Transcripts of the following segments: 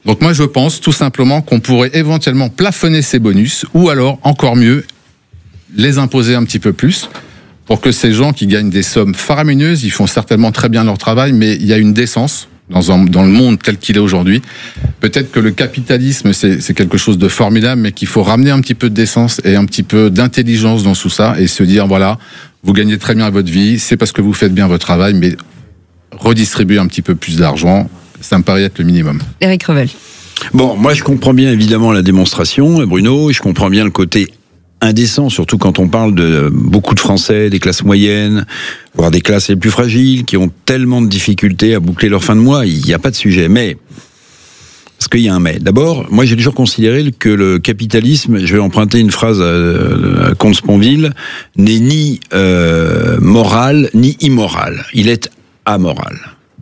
Donc moi je pense tout simplement qu'on pourrait éventuellement plafonner ces bonus, ou alors encore mieux, les imposer un petit peu plus, pour que ces gens qui gagnent des sommes faramineuses, ils font certainement très bien leur travail, mais il y a une décence dans le monde tel qu'il est aujourd'hui. Peut-être que le capitalisme, c'est quelque chose de formidable, mais qu'il faut ramener un petit peu de décence et un petit peu d'intelligence dans tout ça, et se dire, voilà, vous gagnez très bien votre vie, c'est parce que vous faites bien votre travail, mais redistribuer un petit peu plus d'argent, ça me paraît être le minimum. Éric Revel. Bon, moi je comprends bien évidemment la démonstration, Bruno, je comprends bien le côté indécent, surtout quand on parle de beaucoup de Français, des classes moyennes, voire des classes les plus fragiles, qui ont tellement de difficultés à boucler leur fin de mois. Il n'y a pas de sujet. Mais, parce qu'il y a un mais. D'abord, moi j'ai toujours considéré que le capitalisme, je vais emprunter une phrase à Comte Sponville, n'est ni moral ni immoral. Il est amoral.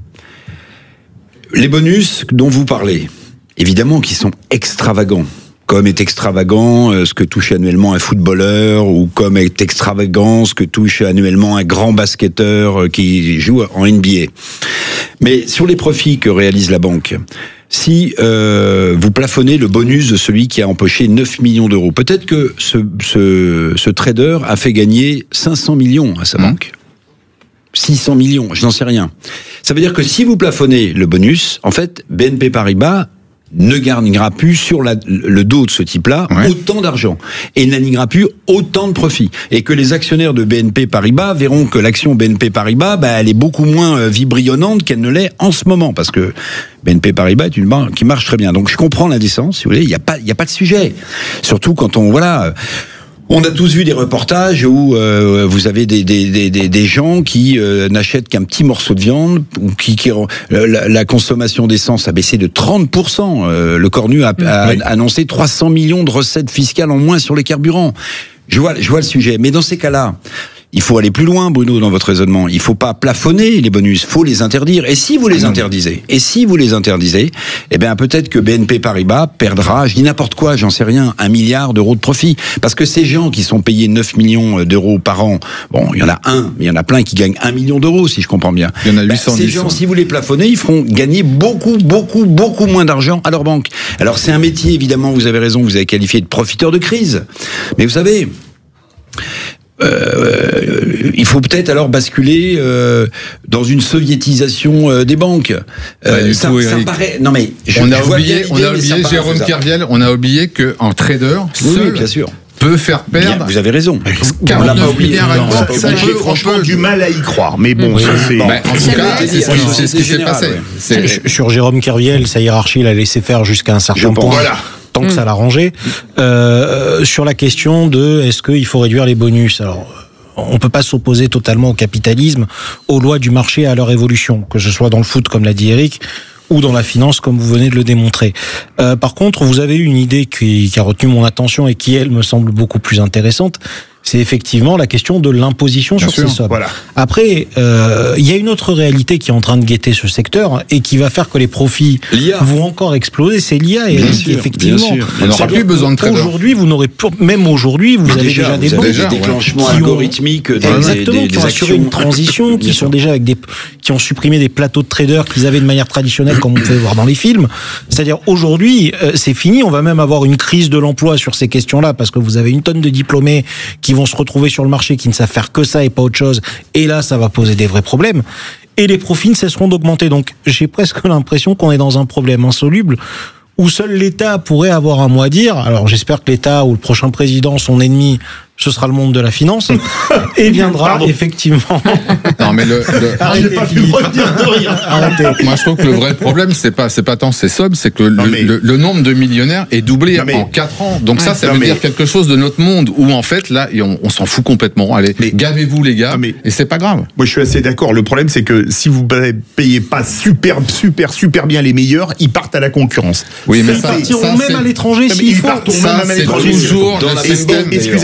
Les bonus dont vous parlez, évidemment qui sont extravagants, comme est extravagant ce que touche annuellement un footballeur, ou comme est extravagant ce que touche annuellement un grand basketteur qui joue en NBA. Mais sur les profits que réalise la banque, si vous plafonnez le bonus de celui qui a empoché 9 millions d'euros, peut-être que ce trader a fait gagner 500 millions à sa banque. 600 millions, je n'en sais rien. Ça veut dire que si vous plafonnez le bonus, en fait, BNP Paribas ne gagnera plus sur le dos de ce type-là autant d'argent et n'alignera plus autant de profits, et que les actionnaires de BNP Paribas verront que l'action BNP Paribas, elle est beaucoup moins vibrillonnante qu'elle ne l'est en ce moment, parce que BNP Paribas est une banque qui marche très bien. Donc je comprends l'indécence, si vous voulez, il y a pas de sujet. Surtout quand on a tous vu des reportages où vous avez des gens qui n'achètent qu'un petit morceau de viande, ou la consommation d'essence a baissé de 30%. Le Cornu a annoncé 300 millions de recettes fiscales en moins sur les carburants. Je vois le sujet. Mais dans ces cas-là, il faut aller plus loin, Bruno, dans votre raisonnement. Il faut pas plafonner les bonus, faut les interdire. Et si vous les interdisez, eh bien peut-être que BNP Paribas perdra, je dis n'importe quoi, j'en sais rien, 1 milliard d'euros de profit. Parce que ces gens qui sont payés 9 millions d'euros par an, bon, il y en a un, mais il y en a plein qui gagnent 1 million d'euros, si je comprends bien. Il y en a 800. Ces gens, si vous les plafonnez, ils feront gagner beaucoup moins d'argent à leur banque. Alors c'est un métier, évidemment, vous avez raison, vous avez qualifié de profiteur de crise. Mais vous savez, il faut peut-être alors basculer dans une soviétisation des banques. Ça me paraît. Non mais on a oublié Jérôme Kerviel. On a oublié qu'un trader seul, bien sûr, peut faire perdre. Bien, vous avez raison. 49 milliards à l'an. Ça, j'ai franchement du mal à y croire. Mais bon, ça c'est. En tout cas, c'est ce qui s'est passé. Sur Jérôme Kerviel, sa hiérarchie l'a laissé faire jusqu'à un certain point. Voilà. Tant que ça l'arrangeait. Sur la question de est-ce qu'il faut réduire les bonus, alors on peut pas s'opposer totalement au capitalisme, aux lois du marché, à leur évolution, que ce soit dans le foot comme l'a dit Eric, ou dans la finance comme vous venez de le démontrer. Par contre, vous avez eu une idée qui a retenu mon attention et qui, elle, me semble beaucoup plus intéressante. C'est effectivement la question de l'imposition sur ces sommes. Voilà. Après, il y a une autre réalité qui est en train de guetter ce secteur et qui va faire que les profits vont encore exploser. C'est l'IA, et effectivement. On n'aura plus besoin de traders. Aujourd'hui, vous n'aurez même aujourd'hui, vous avez déjà des banques des déclenchements algorithmiques, qui ont assuré une transition, qui sont déjà qui ont supprimé des plateaux de traders qu'ils avaient de manière traditionnelle, comme on peut voir dans les films. C'est-à-dire aujourd'hui, c'est fini. On va même avoir une crise de l'emploi sur ces questions-là, parce que vous avez une tonne de diplômés qui vont se retrouver sur le marché, qui ne savent faire que ça et pas autre chose. Et là, ça va poser des vrais problèmes. Et les profits ne cesseront d'augmenter. Donc, j'ai presque l'impression qu'on est dans un problème insoluble où seul l'État pourrait avoir un mot à dire. Alors, j'espère que l'État ou le prochain président, son ennemi, ce sera le monde de la finance, et viendra effectivement. Non mais j'ai pas pu me retenir de rire. Arrêtez. Moi je trouve que le vrai problème c'est pas tant ces sommes, c'est que le nombre de millionnaires est doublé en 4 ans. Donc ça veut dire quelque chose de notre monde où en fait là on s'en fout complètement. Allez, gavez-vous les gars, et c'est pas grave. Moi je suis assez d'accord. Le problème c'est que si vous payez pas super bien les meilleurs, ils partent à la concurrence. Oui, mais ça partiront même à l'étranger s'il faut. Ça c'est toujours dans le système. Excusez-moi.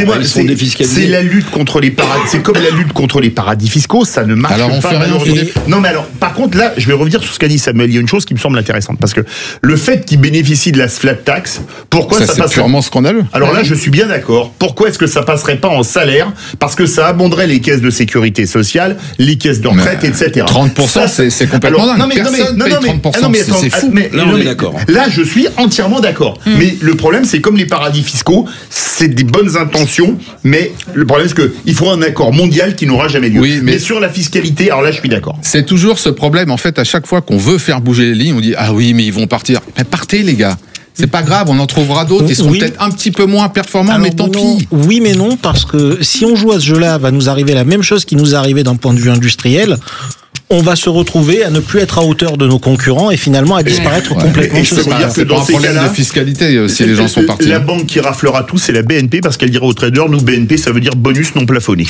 défiscaliser. C'est la lutte contre les paradis. C'est comme la lutte contre les paradis fiscaux, ça ne marche pas. Alors on fait rien, Philippe. Non, mais alors, par contre, là, je vais revenir sur ce qu'a dit Samuel. Il y a une chose qui me semble intéressante, parce que le fait qu'ils bénéficient de la flat tax, pourquoi ça passerait... C'est purement scandaleux. Alors là, je suis bien d'accord. Pourquoi est-ce que ça passerait pas en salaire? Parce que ça abonderait les caisses de sécurité sociale, les caisses de retraite, etc. 30%, c'est complètement dingue. Personne paye 30%, c'est fou. Là, on est d'accord. Là, je suis entièrement d'accord. Mais le problème, c'est comme les paradis fiscaux, c'est des bonnes intentions, mais le problème, c'est qu'il faut un accord mondial qui n'aura jamais lieu. Oui, mais sur la fiscalité, alors là, je suis d'accord. C'est toujours ce problème, en fait, à chaque fois qu'on veut faire bouger les lignes, on dit « Ah oui, mais ils vont partir ». Mais partez, les gars. C'est pas grave, on en trouvera d'autres, ils seront peut-être un petit peu moins performants, alors, mais tant pis. Oui, mais non, parce que si on joue à ce jeu-là, va nous arriver la même chose qui nous est arrivé d'un point de vue industriel. On va se retrouver à ne plus être à hauteur de nos concurrents et finalement à disparaître complètement. C'est pas un problème de fiscalité si les gens sont partis. La banque qui raflera tout, c'est la BNP, parce qu'elle dira aux traders, nous BNP, ça veut dire bonus non plafonné.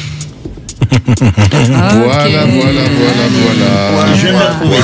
Voilà. Je viens de la trouver.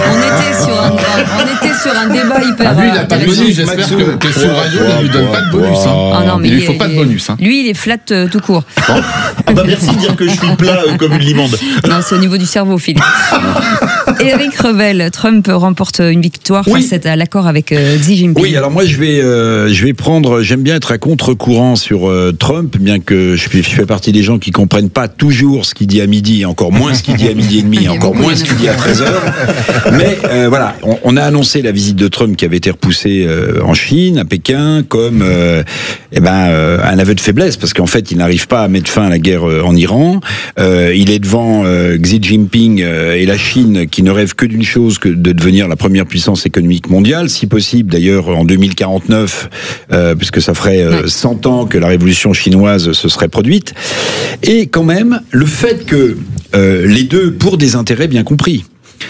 On était sur un débat hyper... Lui, il n'a pas de bonus, j'espère que sur Radio, il ne lui donne pas de bonus. Il lui faut pas de bonus. Lui, il est flat tout court. Merci de dire que je suis plat comme une limande. Non, c'est au niveau du cerveau, Philippe. Éric Revel, Trump remporte une victoire face à l'accord avec Xi Jinping. Oui, alors moi je vais prendre, j'aime bien être à contre-courant sur Trump, bien que je fais partie des gens qui comprennent pas toujours ce qu'il dit à midi, encore moins ce qu'il dit à midi et demi, encore moins ce qu'il dit à 13h. Mais voilà, on a annoncé la visite de Trump qui avait été repoussée en Chine, à Pékin, comme un aveu de faiblesse, parce qu'en fait il n'arrive pas à mettre fin à la guerre en Iran. Il est devant Xi Jinping et la Chine qui ne rêve que d'une chose, que de devenir la première puissance économique mondiale, si possible d'ailleurs en 2049, puisque ça ferait 100 ans que la révolution chinoise se serait produite. Et quand même, le fait que les deux, pour des intérêts bien compris,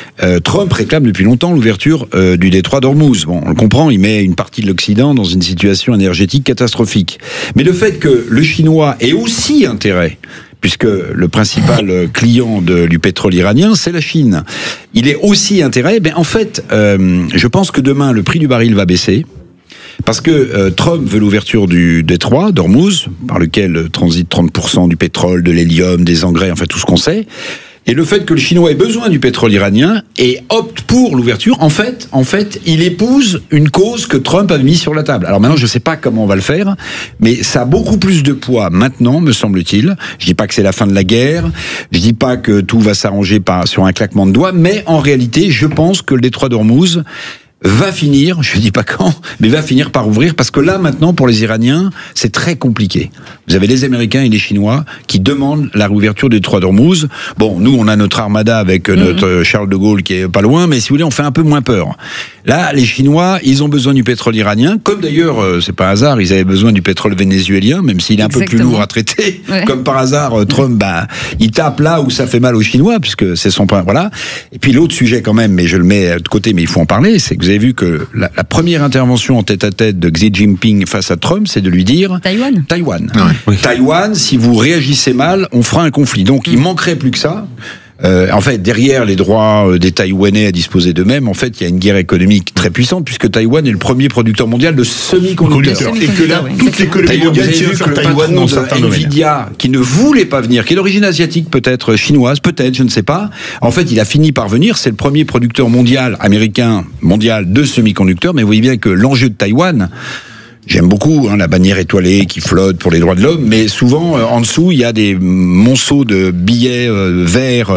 Trump réclame depuis longtemps l'ouverture du détroit d'Ormuz. Bon, on le comprend, il met une partie de l'Occident dans une situation énergétique catastrophique. Mais le fait que le Chinois ait aussi intérêt, puisque le principal client du pétrole iranien, c'est la Chine, il est aussi intérêt, en fait, je pense que demain, le prix du baril va baisser. Parce que Trump veut l'ouverture du détroit d'Ormuz, par lequel transite 30% du pétrole, de l'hélium, des engrais, enfin tout ce qu'on sait. Et le fait que le Chinois ait besoin du pétrole iranien et opte pour l'ouverture, en fait, il épouse une cause que Trump a mise sur la table. Alors maintenant, je ne sais pas comment on va le faire, mais ça a beaucoup plus de poids maintenant, me semble-t-il. Je dis pas que c'est la fin de la guerre, je dis pas que tout va s'arranger sur un claquement de doigts, mais en réalité, je pense que le détroit d'Ormuz va finir, je ne dis pas quand, mais va finir par ouvrir, parce que là, maintenant, pour les Iraniens, c'est très compliqué. Vous avez les Américains et les Chinois qui demandent la réouverture du détroit d'Ormuz. Bon, nous, on a notre armada avec notre Charles de Gaulle qui est pas loin, mais si vous voulez, on fait un peu moins peur. Là, les Chinois, ils ont besoin du pétrole iranien, comme d'ailleurs, c'est pas hasard, ils avaient besoin du pétrole vénézuélien, même s'il est un peu plus lourd à traiter. Ouais. Comme par hasard, Trump, il tape là où ça fait mal aux Chinois, puisque c'est son point, voilà. Et puis l'autre sujet quand même, mais je le mets de côté, mais il faut en parler, c'est que vous avez vu que la première intervention en tête-à-tête de Xi Jinping face à Trump, c'est de lui dire... Taïwan. Oui. Taïwan, si vous réagissez mal, on fera un conflit. Donc il manquerait plus que ça. En fait, derrière les droits des Taïwanais à disposer d'eux-mêmes, en fait, il y a une guerre économique très puissante, puisque Taïwan est le premier producteur mondial de semi-conducteurs. Et que là, toute l'économie mondiale tire sur Taïwan dans certains domaines. Nvidia, qui ne voulait pas venir, qui est d'origine asiatique, peut-être chinoise, peut-être, je ne sais pas. En fait, il a fini par venir. C'est le premier producteur mondial, américain, mondial de semi-conducteurs. Mais vous voyez bien que l'enjeu de Taïwan... J'aime beaucoup la bannière étoilée qui flotte pour les droits de l'homme, mais souvent en dessous il y a des monceaux de billets verts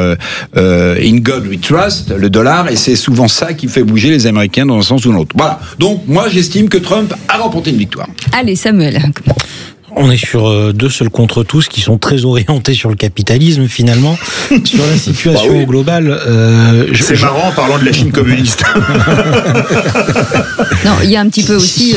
in God we trust, le dollar, et c'est souvent ça qui fait bouger les Américains dans un sens ou dans l'autre. Voilà. Donc moi j'estime que Trump a remporté une victoire. Allez Samuel. On est sur deux seuls contre tous qui sont très orientés sur le capitalisme finalement, sur la situation globale. C'est marrant en parlant de la Chine communiste. Non, il y a un petit peu aussi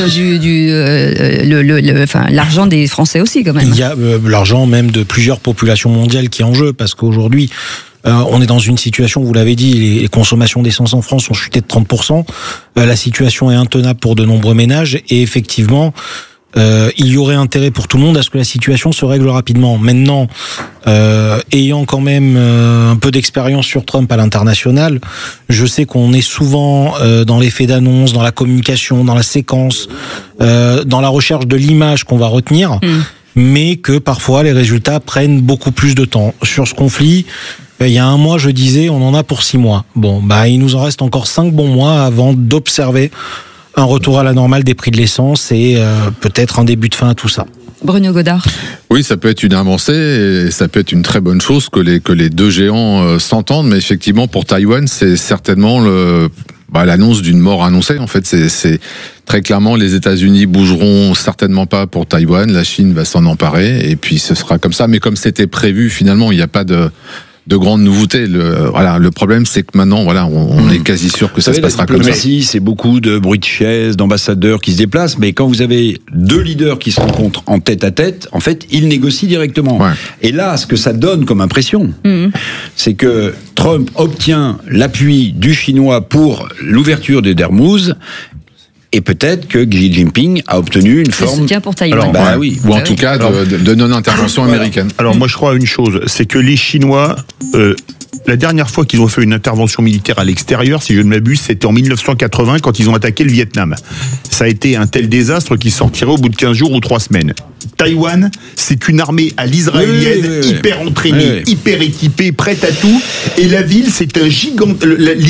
l'argent des Français aussi quand même. Il y a l'argent même de plusieurs populations mondiales qui est en jeu, parce qu'aujourd'hui on est dans une situation, vous l'avez dit, les consommations d'essence en France ont chuté de 30%. La situation est intenable pour de nombreux ménages et effectivement il y aurait intérêt pour tout le monde à ce que la situation se règle rapidement. Maintenant, ayant quand même un peu d'expérience sur Trump à l'international, je sais qu'on est souvent dans l'effet d'annonce, dans la communication, dans la séquence, dans la recherche de l'image qu'on va retenir. mais que parfois les résultats prennent beaucoup plus de temps. Sur ce conflit, il y a un mois, je disais, on en a pour 6 mois. Bon, il nous en reste encore 5 bons mois avant d'observer un retour à la normale des prix de l'essence et peut-être un début de fin à tout ça. Bruno Godard. Oui, ça peut être une avancée et ça peut être une très bonne chose que les deux géants s'entendent, mais effectivement pour Taïwan, c'est certainement l'annonce d'une mort annoncée. En fait, c'est très clairement, les États-Unis bougeront certainement pas pour Taïwan, la Chine va s'en emparer et puis ce sera comme ça. Mais comme c'était prévu, finalement, il n'y a pas de grandes nouveautés. Le problème, c'est que maintenant, on est quasi sûr que ça se passera comme ça. C'est beaucoup de bruit de chaises, d'ambassadeurs qui se déplacent, mais quand vous avez deux leaders qui se rencontrent en tête à tête, en fait, ils négocient directement. Ouais. Et là, ce que ça donne comme impression, c'est que Trump obtient l'appui du Chinois pour l'ouverture des Dermouz. Et peut-être que Xi Jinping a obtenu une forme... soutien pour Taïwan. Ou en tout cas de non-intervention américaine. Alors moi je crois à une chose, c'est que les Chinois... la dernière fois qu'ils ont fait une intervention militaire à l'extérieur, si je ne m'abuse, c'était en 1980 quand ils ont attaqué le Vietnam. Ça a été un tel désastre qu'ils s'en tiraient au bout de 15 jours ou 3 semaines. Taïwan, c'est une armée à l'israélienne, hyper entraînée, hyper équipée, prête à tout. Et la ville, c'est un gigantesque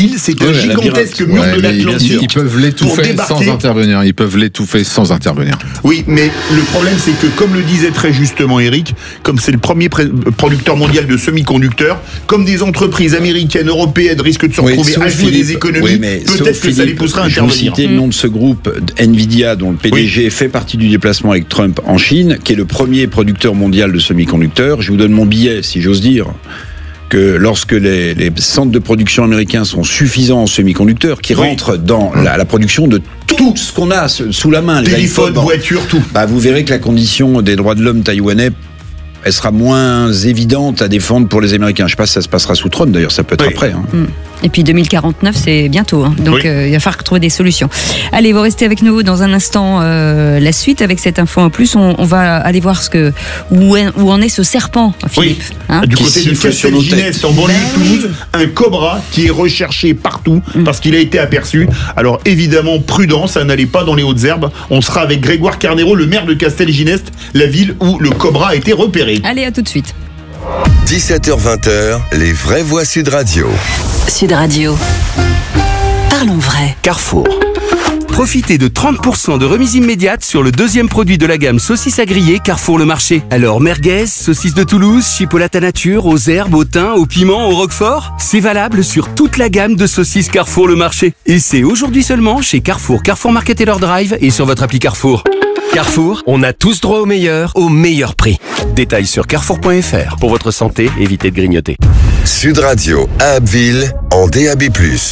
mur de l'Atlantique. Ils peuvent l'étouffer sans intervenir. Oui, mais le problème, c'est que, comme le disait très justement Eric, comme c'est le premier producteur mondial de semi-conducteurs, comme des entreprises américaines, européennes risquent de se retrouver à jouer des économies, peut-être que ça les poussera à intervenir. Je vous citais le nom de ce groupe, Nvidia, dont le PDG fait partie du déplacement avec Trump en Chine, qui est le premier producteur mondial de semi-conducteurs. Je vous donne mon billet, si j'ose dire, que lorsque les centres de production américains sont suffisants en semi-conducteurs, qui rentrent dans la production de tout ce qu'on a sous la main, les iPhones, voitures, tout. Vous verrez que la condition des droits de l'homme taïwanais, elle sera moins évidente à défendre pour les Américains. Je ne sais pas si ça se passera sous Trump, d'ailleurs, ça peut être après. Et puis 2049, c'est bientôt. Donc il va falloir trouver des solutions. Allez, vous restez avec nous dans un instant. La suite avec cette info en plus, on va aller voir où en est ce serpent, Philippe. Du côté de Castelginest, en banlieue de Toulouse, un cobra qui est recherché partout parce qu'il a été aperçu. Alors évidemment, prudence, ça n'allait pas dans les hautes herbes. On sera avec Grégoire Carnero, le maire de Castelginest, la ville où le cobra a été repéré. Allez, à tout de suite. 17h-20h, les vraies voix Sud Radio. Sud Radio. Parlons vrai. Carrefour. Profitez de 30% de remise immédiate sur le deuxième produit de la gamme saucisses à griller Carrefour le Marché. Alors merguez, saucisses de Toulouse, chipolata nature, aux herbes, au thym, au piment, au roquefort. C'est valable sur toute la gamme de saucisses Carrefour le Marché. Et c'est aujourd'hui seulement chez Carrefour, Carrefour Market et leur Drive et sur votre appli Carrefour. Carrefour, on a tous droit au meilleur prix. Détails sur carrefour.fr. Pour votre santé, évitez de grignoter. Sud Radio à Abbeville en DAB+.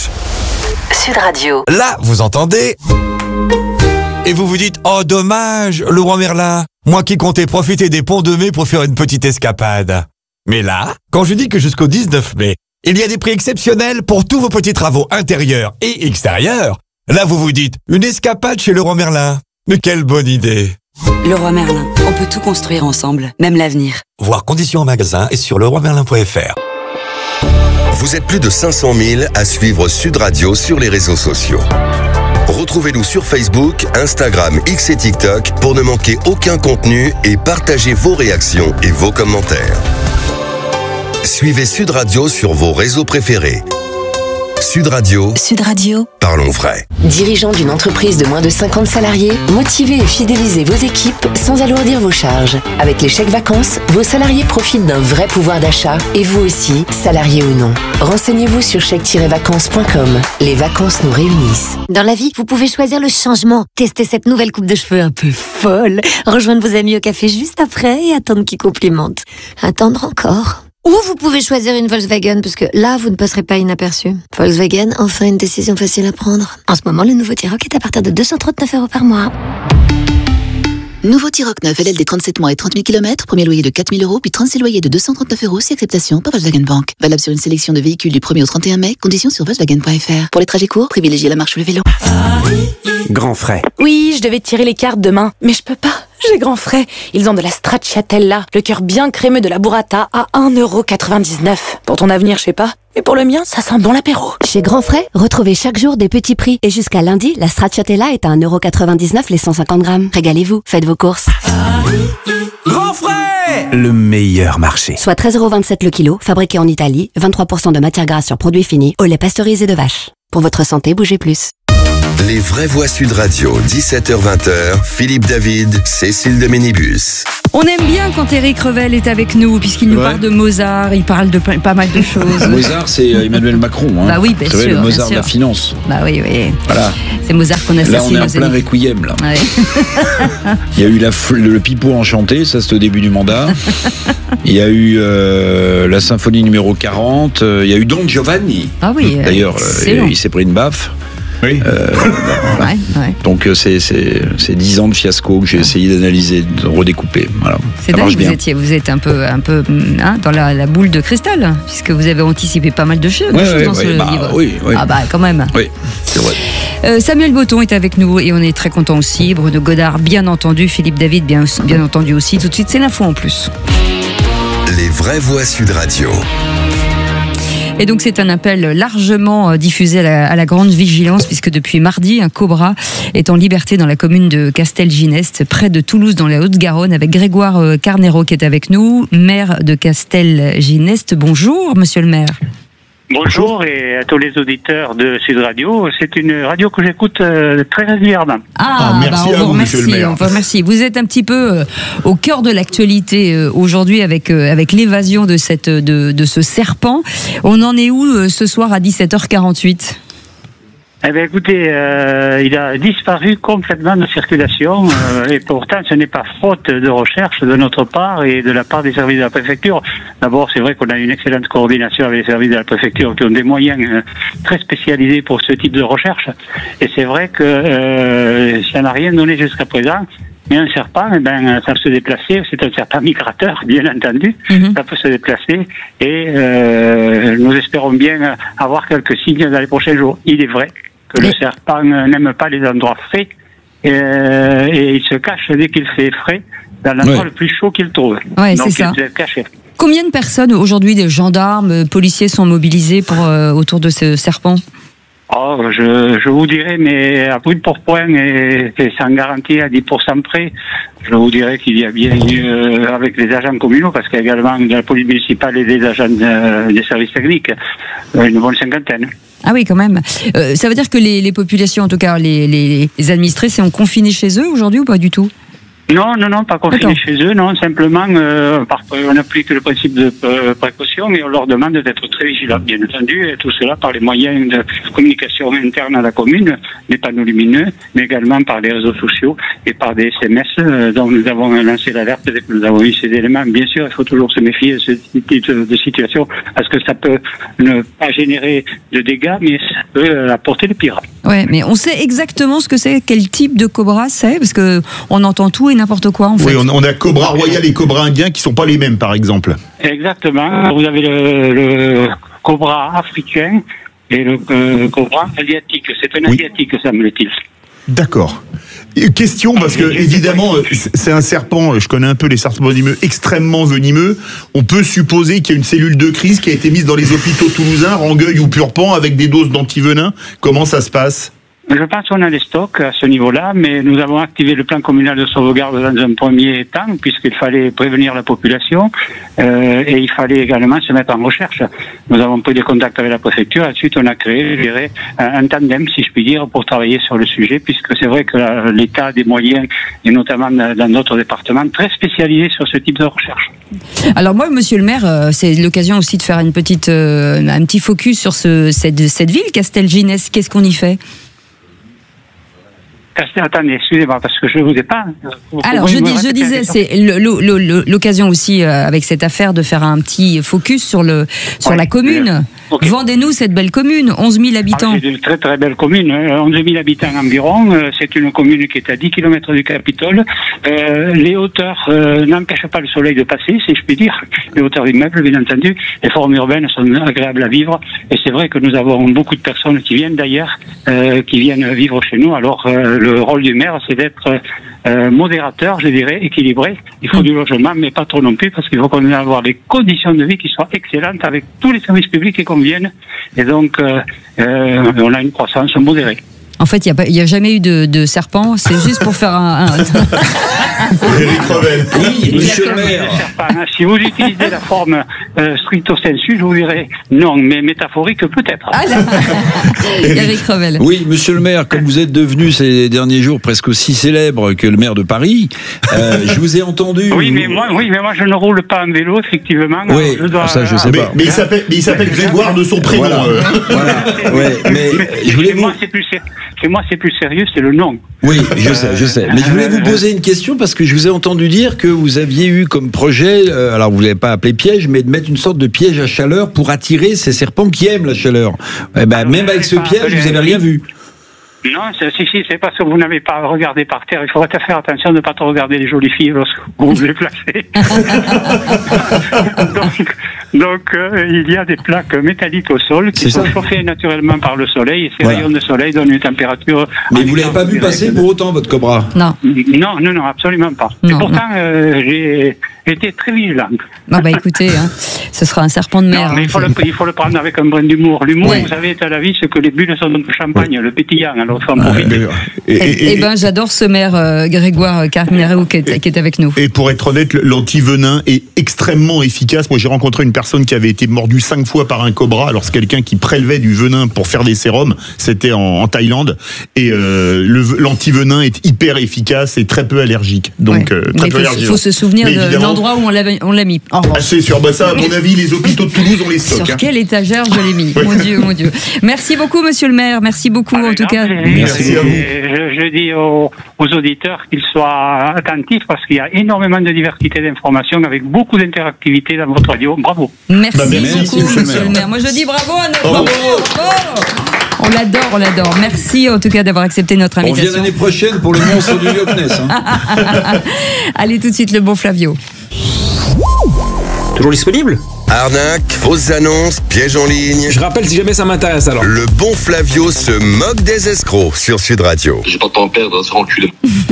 Sud Radio. Là, vous entendez? Et vous vous dites, oh dommage, le roi Merlin. Moi qui comptais profiter des ponts de mai pour faire une petite escapade. Mais là, quand je dis que jusqu'au 19 mai, il y a des prix exceptionnels pour tous vos petits travaux intérieurs et extérieurs, là vous vous dites, une escapade chez le roi Merlin. Mais quelle bonne idée! Leroy Merlin, on peut tout construire ensemble, même l'avenir. Voir conditions en magasin et sur leroymerlin.fr. Vous êtes plus de 500 000 à suivre Sud Radio sur les réseaux sociaux. Retrouvez-nous sur Facebook, Instagram, X et TikTok pour ne manquer aucun contenu et partagez vos réactions et vos commentaires. Suivez Sud Radio sur vos réseaux préférés. Sud Radio. Sud Radio. Parlons vrai. Dirigeant d'une entreprise de moins de 50 salariés, motivez et fidélisez vos équipes sans alourdir vos charges. Avec les chèques vacances, vos salariés profitent d'un vrai pouvoir d'achat et vous aussi, salariés ou non. Renseignez-vous sur chèque-vacances.com. Les vacances nous réunissent. Dans la vie, vous pouvez choisir le changement. Tester cette nouvelle coupe de cheveux un peu folle. Rejoindre vos amis au café juste après et attendre qu'ils complimentent. Attendre encore. Ou vous pouvez choisir une Volkswagen, parce que là, vous ne passerez pas inaperçu. Volkswagen, enfin une décision facile à prendre. En ce moment, le nouveau T-Roc est à partir de 239 € par mois. Nouveau T-Roc 9, LLD 37 mois et 30 000 km, premier loyer de 4 000 €, puis 36 loyers de 239 €, si acceptation par Volkswagen Bank. Valable sur une sélection de véhicules du 1er au 31 mai, conditions sur Volkswagen.fr. Pour les trajets courts, privilégiez la marche ou le vélo. Grand frais. Oui, je devais tirer les cartes demain, mais je peux pas. J'ai grand frais. Ils ont de la stracciatella, le cœur bien crémeux de la burrata à 1,99 €. Pour ton avenir, je sais pas. Mais pour le mien, ça sent bon l'apéro. Chez Grand Frais, retrouvez chaque jour des petits prix. Et jusqu'à lundi, la stracciatella est à 1,99 € les 150 grammes. Régalez-vous, faites vos courses. Grand Frais, le meilleur marché. Soit 13,27 € le kilo, fabriqué en Italie, 23% de matière grasse sur produits finis, au lait pasteurisé de vache. Pour votre santé, bougez plus. Les vraies voix Sud Radio, 17h-20h, Philippe David, Cécile de Ménibus. On aime bien quand Éric Revel est avec nous, puisqu'il nous parle de Mozart, il parle de pas mal de choses. Mozart, c'est Emmanuel Macron. Hein. Bah oui, bien sûr. Le Mozart de la finance. Bah oui, oui. Voilà. C'est Mozart qu'on assassine. Là, on est en plein requiem, là. Ouais. Il y a eu le Pipeau enchanté, ça c'est au début du mandat. Il y a eu la symphonie numéro 40. Il y a eu Don Giovanni. Ah oui. D'ailleurs, il s'est pris une baffe. Oui. Donc c'est 10 ans de fiasco que j'ai essayé d'analyser, de redécouper. Voilà. C'est dingue, vous êtes un peu dans la boule de cristal, puisque vous avez anticipé pas mal de choses dans ce livre. Oui. Ah bah quand même. Oui, c'est vrai. Samuel Botton est avec nous et on est très content aussi. Bruno Godard, bien entendu. Philippe David, bien entendu aussi. Tout de suite, c'est l'info en plus. Les vraies voix Sud Radio. Et donc c'est un appel largement diffusé à la grande vigilance, puisque depuis mardi, un cobra est en liberté dans la commune de Castelginest, près de Toulouse, dans la Haute-Garonne, avec Grégoire Carnero qui est avec nous, maire de Castelginest. Bonjour, monsieur le maire. Bonjour et à tous les auditeurs de Sud Radio. C'est une radio que j'écoute très régulièrement. Merci on vous remercie. Vous êtes un petit peu au cœur de l'actualité aujourd'hui avec l'évasion de ce serpent. On en est où ce soir à 17h48 ? Eh bien, écoutez, il a disparu complètement de circulation et pourtant ce n'est pas faute de recherche de notre part et de la part des services de la préfecture. D'abord, c'est vrai qu'on a une excellente coordination avec les services de la préfecture qui ont des moyens très spécialisés pour ce type de recherche. Et c'est vrai que ça n'a rien donné jusqu'à présent. Mais un serpent, ça peut se déplacer. C'est un serpent migrateur, bien entendu. Ça peut se déplacer et nous espérons bien avoir quelques signes dans les prochains jours. Il est vrai que le serpent n'aime pas les endroits frais et il se cache dès qu'il fait frais dans l'endroit le plus chaud qu'il trouve. Ouais, donc c'est ça. Il se cache. Combien de personnes aujourd'hui, des gendarmes, policiers sont mobilisés autour de ce serpent ? Oh, je vous dirais, mais à brut pour point et sans garantie à 10% près, je vous dirais qu'il y a bien eu, avec les agents communaux, parce qu'il y a également de la police municipale et des agents des services techniques, une bonne cinquantaine. Ah oui, quand même. Ça veut dire que les populations, en tout cas les administrés, sont confinés chez eux aujourd'hui ou pas du tout ? Non, pas confinés chez eux, non, simplement on applique le principe de précaution et on leur demande d'être très vigilants, bien entendu, et tout cela par les moyens de communication interne à la commune, des panneaux lumineux, mais également par les réseaux sociaux et par des SMS dont nous avons lancé l'alerte dès que nous avons eu ces éléments. Bien sûr, il faut toujours se méfier de ce type de situation, parce que ça peut ne pas générer de dégâts, mais ça peut apporter le pire. Ouais, mais on sait exactement ce que c'est, quel type de cobra c'est, parce que on entend tout et n'importe quoi en fait. Oui, on a cobra royal et cobra indien qui sont pas les mêmes, par exemple. Exactement. Vous avez le cobra africain et le cobra asiatique. C'est un asiatique, semble-t-il. D'accord. Question, parce que évidemment, c'est un serpent, je connais un peu les serpents venimeux, extrêmement venimeux. On peut supposer qu'il y a une cellule de crise qui a été mise dans les hôpitaux toulousains, Rangueil ou Purpan, avec des doses d'antivenin. Comment ça se passe ? Je pense qu'on a des stocks à ce niveau-là, mais nous avons activé le plan communal de sauvegarde dans un premier temps, puisqu'il fallait prévenir la population et il fallait également se mettre en recherche. Nous avons pris des contacts avec la préfecture, ensuite on a créé, je dirais, un tandem, si je puis dire, pour travailler sur le sujet, puisque c'est vrai que l'État a des moyens, et notamment dans d'autres départements, très spécialisés sur ce type de recherche. Alors moi, monsieur le maire, c'est l'occasion aussi de faire un petit focus sur cette ville, Castelginest. Qu'est-ce qu'on y fait ? Attendez, excusez-moi, parce que je ne vous ai pas... Alors, je disais, c'est l'occasion aussi, avec cette affaire, de faire un petit focus sur la commune. Okay. Vendez-nous cette belle commune, 11 000 habitants. C'est une très très belle commune, 11 000 habitants environ. C'est une commune qui est à 10 km du Capitole. Les hauteurs n'empêchent pas le soleil de passer, si je puis dire. Les hauteurs d'immeubles, bien entendu. Les formes urbaines sont agréables à vivre. Et c'est vrai que nous avons beaucoup de personnes qui viennent d'ailleurs, qui viennent vivre chez nous. Alors, le rôle du maire, c'est d'être modérateur, je dirais, équilibré. Il faut du logement, mais pas trop non plus, parce qu'il faut qu'on ait avoir des conditions de vie qui soient excellentes avec tous les services publics qui conviennent. Et donc, on a une croissance modérée. En fait, il n'y a jamais eu de serpent, c'est juste pour faire un... Éric Revel. Oui, monsieur le maire. Si vous utilisez la forme stricto sensu, je vous dirais non, mais métaphorique peut-être. Ah là Éric Revel. Oui, monsieur le maire, comme vous êtes devenu ces derniers jours presque aussi célèbre que le maire de Paris, je vous ai entendu... Oui, mais moi, je ne roule pas en vélo, effectivement. Oui, ça je sais pas. Mais il s'appelle Grégoire de son prénom. Voilà. Ouais, mais je voulais vous... Chez moi, c'est plus sérieux, c'est le nom. Oui, je sais. Mais je voulais vous poser une question parce que je vous ai entendu dire que vous aviez eu comme projet, alors vous ne l'avez pas appelé piège, mais de mettre une sorte de piège à chaleur pour attirer ces serpents qui aiment la chaleur. Même avec ce piège, vous n'avez rien vu. Non, c'est parce que vous n'avez pas regardé par terre. Il faudrait faire attention de ne pas trop regarder les jolies filles lorsque vous vous déplacez. donc, il y a des plaques métalliques au sol qui sont chauffées naturellement par le soleil et ces rayons de soleil donnent une température... Mais vous ne l'avez pas vu passer pour autant, votre Cobra? Non, absolument pas. Non, et pourtant, j'ai été très vigilant. Non, écoutez, ce sera un serpent de mer. Non, mais il faut le prendre avec un brin d'humour. L'humour, vous savez, est à la vie ce que les bulles sont dans le champagne, le pétillant. Alors, faut en profiter. J'adore ce maire Grégoire Carnero qui est avec nous. Et pour être honnête, l'antivenin est extrêmement efficace. Moi, j'ai rencontré une personne qui avait été mordue 5 fois par un cobra. Alors, c'est quelqu'un qui prélevait du venin pour faire des sérums. C'était en Thaïlande. Et l'antivenin est hyper efficace et très peu allergique. Donc, très peu allergique. Il faut se souvenir de l'endroit où on l'a mis. C'est sûr. Ça, à mon avis, les hôpitaux de Toulouse, on les stocke. Sur quelle étagère je l'ai mis? Mon Dieu. Merci beaucoup, monsieur le maire. Merci beaucoup, en tout cas. Merci à vous. Je dis aux auditeurs qu'ils soient attentifs parce qu'il y a énormément de diversité d'informations avec beaucoup d'interactivité dans votre radio. Bravo. Merci beaucoup, monsieur le maire. Moi, je dis bravo à notre bravo. On l'adore. Merci en tout cas d'avoir accepté notre invitation. On vient l'année prochaine pour le monstre du Loch Ness. Allez, tout de suite, le bon Flavio. Toujours disponible? Arnaque, fausses annonces, pièges en ligne. Je rappelle si jamais ça m'intéresse alors. Le bon Flavio se moque des escrocs sur Sud Radio. J'ai pas de temps à perdre, ça enculé.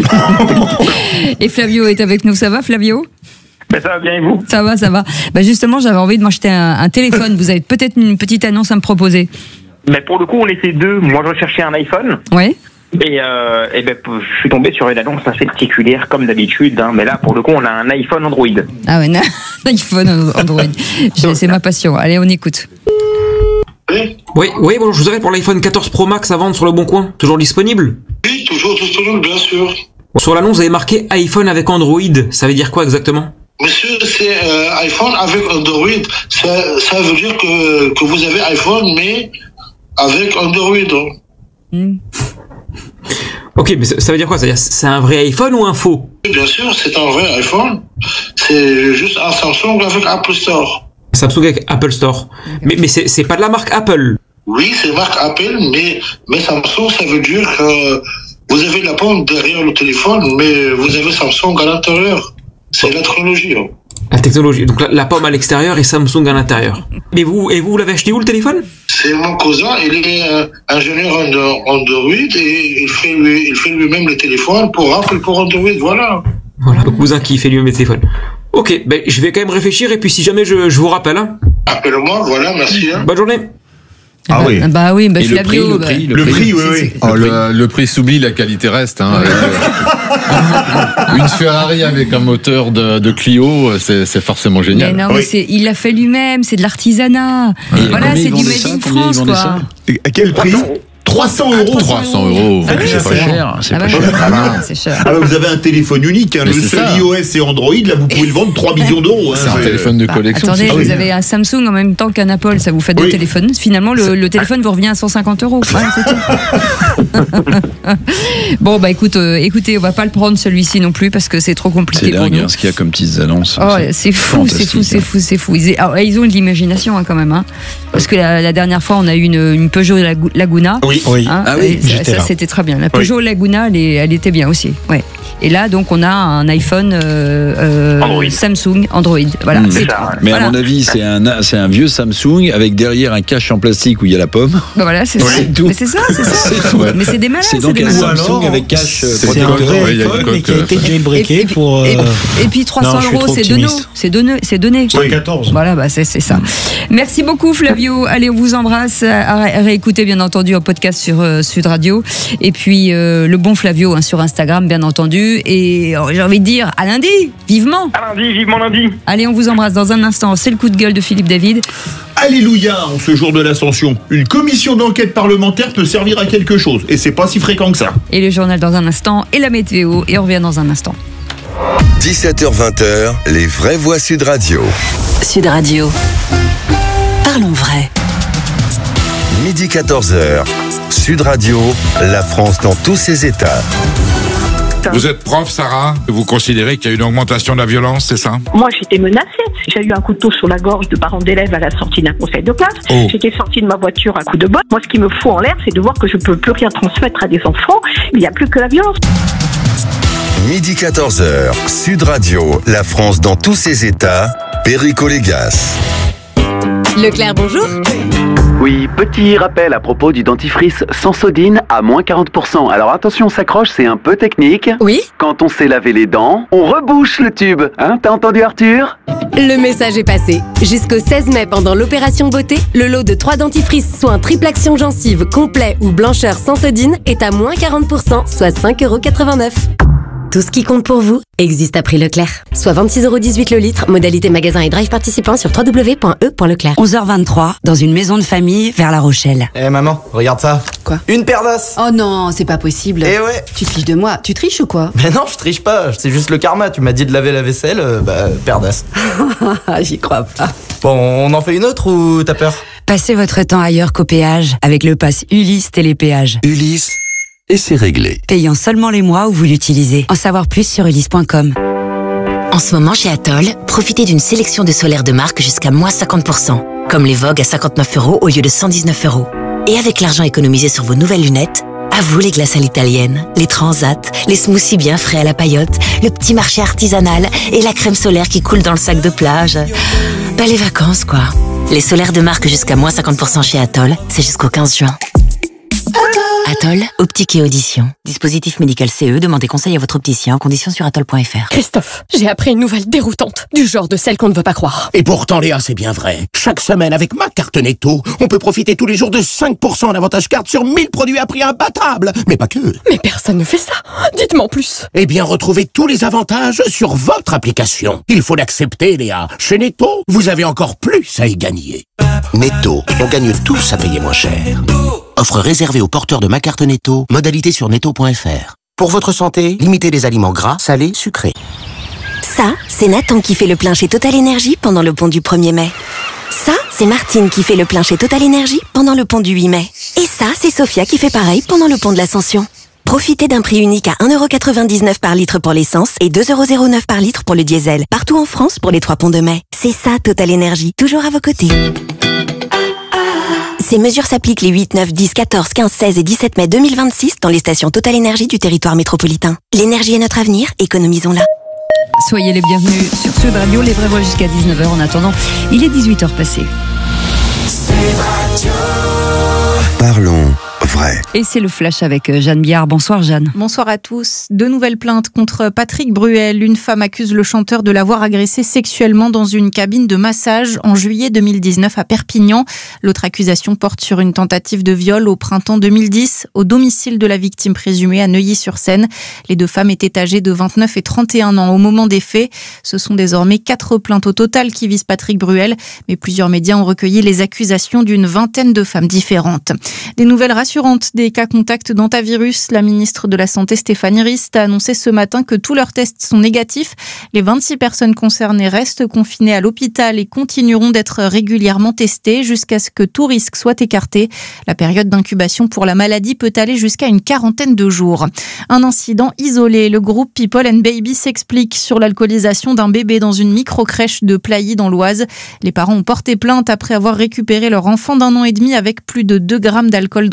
Et Flavio est avec nous, ça va Flavio? Ça va bien et vous? Ça va. Justement, j'avais envie de m'acheter un téléphone. Vous avez peut-être une petite annonce à me proposer? Pour le coup, on était deux. Moi, je recherchais un iPhone. Ouais. Et je suis tombé sur une annonce assez particulière, comme d'habitude. Mais là, pour le coup, on a un iPhone Android. Ah ouais, un iPhone Android. C'est ma passion. Allez, on écoute. Oui, bon, je vous avais pour l'iPhone 14 Pro Max à vendre sur le Bon Coin. Toujours disponible? Oui, toujours disponible, bien sûr. Sur l'annonce, vous avez marqué iPhone avec Android. Ça veut dire quoi exactement? Monsieur, c'est iPhone avec Android. Ça veut dire que vous avez iPhone, mais avec Android. Ok, mais ça veut dire quoi? C'est-à-dire c'est un vrai iPhone ou un faux? Bien sûr, c'est un vrai iPhone. C'est juste un Samsung avec Apple Store. Samsung avec Apple Store. Okay. Mais c'est pas de la marque Apple. Oui, c'est marque Apple, mais Samsung, ça veut dire que vous avez la pomme derrière le téléphone, mais vous avez Samsung à l'intérieur. C'est la technologie. La technologie. Donc la pomme à l'extérieur et Samsung à l'intérieur. Et vous l'avez acheté où le téléphone? C'est mon cousin, il est ingénieur Android et il fait lui-même le téléphone pour Apple, pour Android, voilà. Voilà, le cousin qui fait lui-même le téléphone. Ok, je vais quand même réfléchir et puis si jamais je vous rappelle. Appelle-moi, voilà, merci. Bonne journée. Ah oui. Et Flavio, le prix, oui. Le prix s'oublie, la qualité reste. Une Ferrari avec un moteur de Clio, c'est forcément génial. Mais non, mais il l'a fait lui-même, c'est de l'artisanat. Voilà, c'est du made in France, quoi. À quel prix? 300 €. 300 €. C'est pas cher. C'est pas cher. C'est cher. Alors vous avez un téléphone unique, le seul iOS et Android, là vous pouvez le vendre 3 millions d'euros. C'est un téléphone de collection. Attendez, vous avez un Samsung en même temps qu'un Apple, ça vous fait deux téléphones. Finalement, le téléphone vous revient à 150 €. Voilà, c'est tout. Bon, écoutez, on va pas le prendre celui-ci non plus parce que c'est trop compliqué pour nous. C'est dingue ce qu'il y a comme petites annonces. Oh, c'est fou. Ils ont de l'imagination quand même. Parce que la dernière fois, on a eu une Peugeot Laguna. Oui. Ça c'était très bien. La Peugeot Laguna, elle était bien aussi. Ouais. Et là, donc, on a un iPhone Samsung Android. Voilà. C'est ça, ouais. Mais à mon avis, c'est un vieux Samsung avec derrière un cache en plastique où il y a la pomme. Bah voilà, c'est ça. Mais c'est ça. Mais c'est des malins. C'est donc un Samsung avec cache. C'est un vrai iPhone mais qui a été jailbreaké pour. Et puis 300 €, c'est donné. 14. Voilà, bah c'est ça. Merci beaucoup, Flavio. Allez, on vous embrasse. À réécouter, bien entendu, en podcast sur Sud Radio. Et puis, le bon Flavio sur Instagram, bien entendu. Et j'ai envie de dire, à lundi, vivement. À lundi, vivement lundi. Allez, on vous embrasse dans un instant. C'est le coup de gueule de Philippe David. Alléluia, en ce jour de l'Ascension. Une commission d'enquête parlementaire peut servir à quelque chose. Et c'est pas si fréquent que ça. Et le journal dans un instant. Et la météo. Et on revient dans un instant. 17h-20h, les vraies voix Sud Radio. Sud Radio. Parlons vrai. Midi 14h, Sud Radio, la France dans tous ses états. Vous êtes prof, Sarah. Vous considérez qu'il y a une augmentation de la violence, c'est ça? Moi, j'étais menacée. J'ai eu un couteau sur la gorge de parents d'élèves à la sortie d'un conseil de classe. Oh. J'étais sortie de ma voiture à coups de botte. Moi, ce qui me fout en l'air, c'est de voir que je ne peux plus rien transmettre à des enfants. Il n'y a plus que la violence. Midi 14h, Sud Radio, la France dans tous ses états, Perico Légas. Leclerc, bonjour. Oui, petit rappel à propos du dentifrice Sensodine à moins 40%. Alors attention, on s'accroche, c'est un peu technique. Oui. Quand on s'est lavé les dents, on rebouche le tube. Hein, t'as entendu Arthur? Le message est passé. Jusqu'au 16 mai, pendant l'opération beauté, le lot de 3 dentifrices soins triple action gencive complet ou blancheur Sensodine est à moins 40%, soit 5,89 €. Tout ce qui compte pour vous existe à prix Leclerc. Soit 26,18 € le litre, modalité magasin et drive participant sur www.e.leclerc. 11h23, dans une maison de famille vers La Rochelle. Eh maman, regarde ça. Quoi? Une paire d'os. Oh non, c'est pas possible. Eh ouais. Tu te fiches de moi. Tu triches ou quoi? Mais non, je triche pas, c'est juste le karma. Tu m'as dit de laver la vaisselle, paire d'os. J'y crois pas. Bon, on en fait une autre ou t'as peur? Passez votre temps ailleurs qu'au péage avec le pass Ulysse Télépéage. Ulysse, et c'est réglé. Payant seulement les mois où vous l'utilisez. En savoir plus sur ulysse.com. En ce moment, chez Atoll, profitez d'une sélection de solaires de marque jusqu'à moins 50%. Comme les Vogue à 59 € au lieu de 119 €. Et avec l'argent économisé sur vos nouvelles lunettes, à vous les glaces à l'italienne, les transats, les smoothies bien frais à la paillote, le petit marché artisanal et la crème solaire qui coule dans le sac de plage. Bah les vacances quoi. Les solaires de marque jusqu'à moins 50% chez Atoll, c'est jusqu'au 15 juin. Atoll, optique et audition. Dispositif médical CE, demandez conseil à votre opticien en conditions sur atoll.fr. Christophe, j'ai appris une nouvelle déroutante, du genre de celle qu'on ne veut pas croire. Et pourtant Léa, c'est bien vrai. Chaque semaine avec ma carte Netto, on peut profiter tous les jours de 5% en avantage carte sur 1000 produits à prix imbattable. Mais pas que. Mais personne ne fait ça. Dites-moi en plus. Eh bien, retrouvez tous les avantages sur votre application. Il faut l'accepter, Léa. Chez Netto, vous avez encore plus à y gagner. Netto, on gagne tous à payer moins cher. Offre réservée aux porteurs de ma carte Netto, modalité sur netto.fr. Pour votre santé, limitez les aliments gras, salés, sucrés. Ça, c'est Nathan qui fait le plein chez Total Energy pendant le pont du 1er mai. Ça, c'est Martine qui fait le plein chez Total Energy pendant le pont du 8 mai. Et ça, c'est Sophia qui fait pareil pendant le pont de l'Ascension. Profitez d'un prix unique à 1,99 € par litre pour l'essence et 2,09 € par litre pour le diesel. Partout en France pour les 3 ponts de mai. C'est ça, Total Energy. Toujours à vos côtés. Ces mesures s'appliquent les 8, 9, 10, 14, 15, 16 et 17 mai 2026 dans les stations Total Energy du territoire métropolitain. L'énergie est notre avenir, économisons-la. Soyez les bienvenus sur Sud Radio, les vraies voix jusqu'à 19h. En attendant, il est 18h passé. Parlons vrai. Et c'est le flash avec Jeanne Biard. Bonsoir Jeanne. Bonsoir à tous. 2 nouvelles plaintes contre Patrick Bruel. Une femme accuse le chanteur de l'avoir agressé sexuellement dans une cabine de massage en juillet 2019 à Perpignan. L'autre accusation porte sur une tentative de viol au printemps 2010 au domicile de la victime présumée à Neuilly-sur-Seine. Les 2 femmes étaient âgées de 29 et 31 ans au moment des faits. Ce sont désormais 4 plaintes au total qui visent Patrick Bruel, mais plusieurs médias ont recueilli les accusations d'une vingtaine de femmes différentes. Des nouvelles rassurantes des cas contacts d'hantavirus. La ministre de la Santé Stéphanie Rist a annoncé ce matin que tous leurs tests sont négatifs. Les 26 personnes concernées restent confinées à l'hôpital et continueront d'être régulièrement testées jusqu'à ce que tout risque soit écarté. La période d'incubation pour la maladie peut aller jusqu'à une quarantaine de jours. Un incident isolé. Le groupe People and Baby s'explique sur l'alcoolisation d'un bébé dans une micro-crèche de Plailly dans l'Oise. Les parents ont porté plainte après avoir récupéré leur enfant d'1 an et demi avec plus de 2 grammes d'alcool dans le sang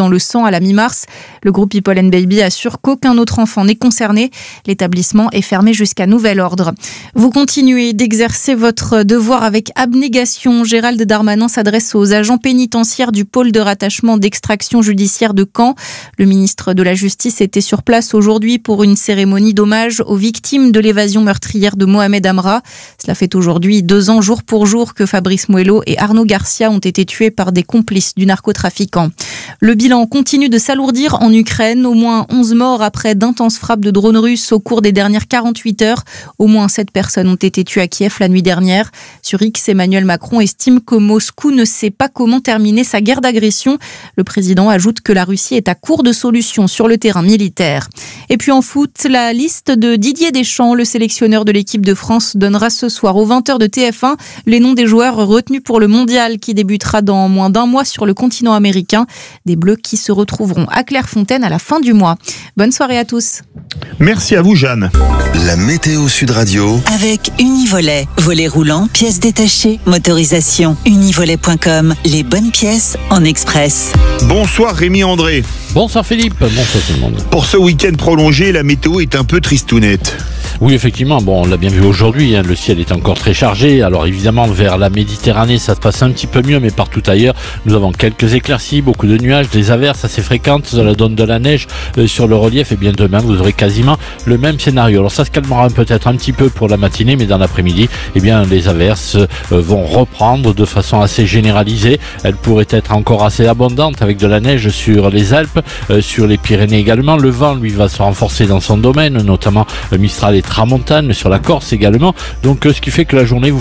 enfants à la mi-mars. Le groupe People & Baby assure qu'aucun autre enfant n'est concerné. L'établissement est fermé jusqu'à nouvel ordre. Vous continuez d'exercer votre devoir avec abnégation. Gérald Darmanin s'adresse aux agents pénitentiaires du pôle de rattachement d'extraction judiciaire de Caen. Le ministre de la Justice était sur place aujourd'hui pour une cérémonie d'hommage aux victimes de l'évasion meurtrière de Mohamed Amra. Cela fait aujourd'hui 2 ans jour pour jour que Fabrice Muello et Arnaud Garcia ont été tués par des complices du narcotrafiquant. Le bilan continue de s'alourdir en Ukraine. Au moins 11 morts après d'intenses frappes de drones russes au cours des dernières 48 heures. Au moins 7 personnes ont été tuées à Kiev la nuit dernière. Sur X, Emmanuel Macron estime que Moscou ne sait pas comment terminer sa guerre d'agression. Le président ajoute que la Russie est à court de solutions sur le terrain militaire. Et puis en foot, la liste de Didier Deschamps, le sélectionneur de l'équipe de France, donnera ce soir aux 20h de TF1 les noms des joueurs retenus pour le mondial qui débutera dans moins d'1 mois sur le continent américain. Des Bleus qui se retrouveront à Clairefontaine à la fin du mois. Bonne soirée à tous. Merci à vous, Jeanne. La météo Sud Radio. Avec Univolet. Volet roulant, pièces détachées, motorisation. Univolet.com. Les bonnes pièces en express. Bonsoir Rémi André. Bonsoir Philippe. Bonsoir tout le monde. Pour ce week-end prolongé, la météo est un peu tristounette. Oui, effectivement, bon, on l'a bien vu aujourd'hui, le ciel est encore très chargé. Alors évidemment, vers la Méditerranée, ça se passe un petit peu mieux, mais partout ailleurs, nous avons quelques éclaircies, beaucoup de nuages, des averses assez fréquentes, cela donne de la neige sur le relief. Et bien demain, vous aurez quasiment le même scénario. Alors ça se calmera peut-être un petit peu pour la matinée, mais dans l'après-midi, eh bien, les averses vont reprendre de façon assez généralisée. Elles pourraient être encore assez abondantes avec de la neige sur les Alpes, sur les Pyrénées également. Le vent, lui, va se renforcer dans son domaine, notamment Mistral et tramontane sur la Corse également. Donc ce qui fait que la journée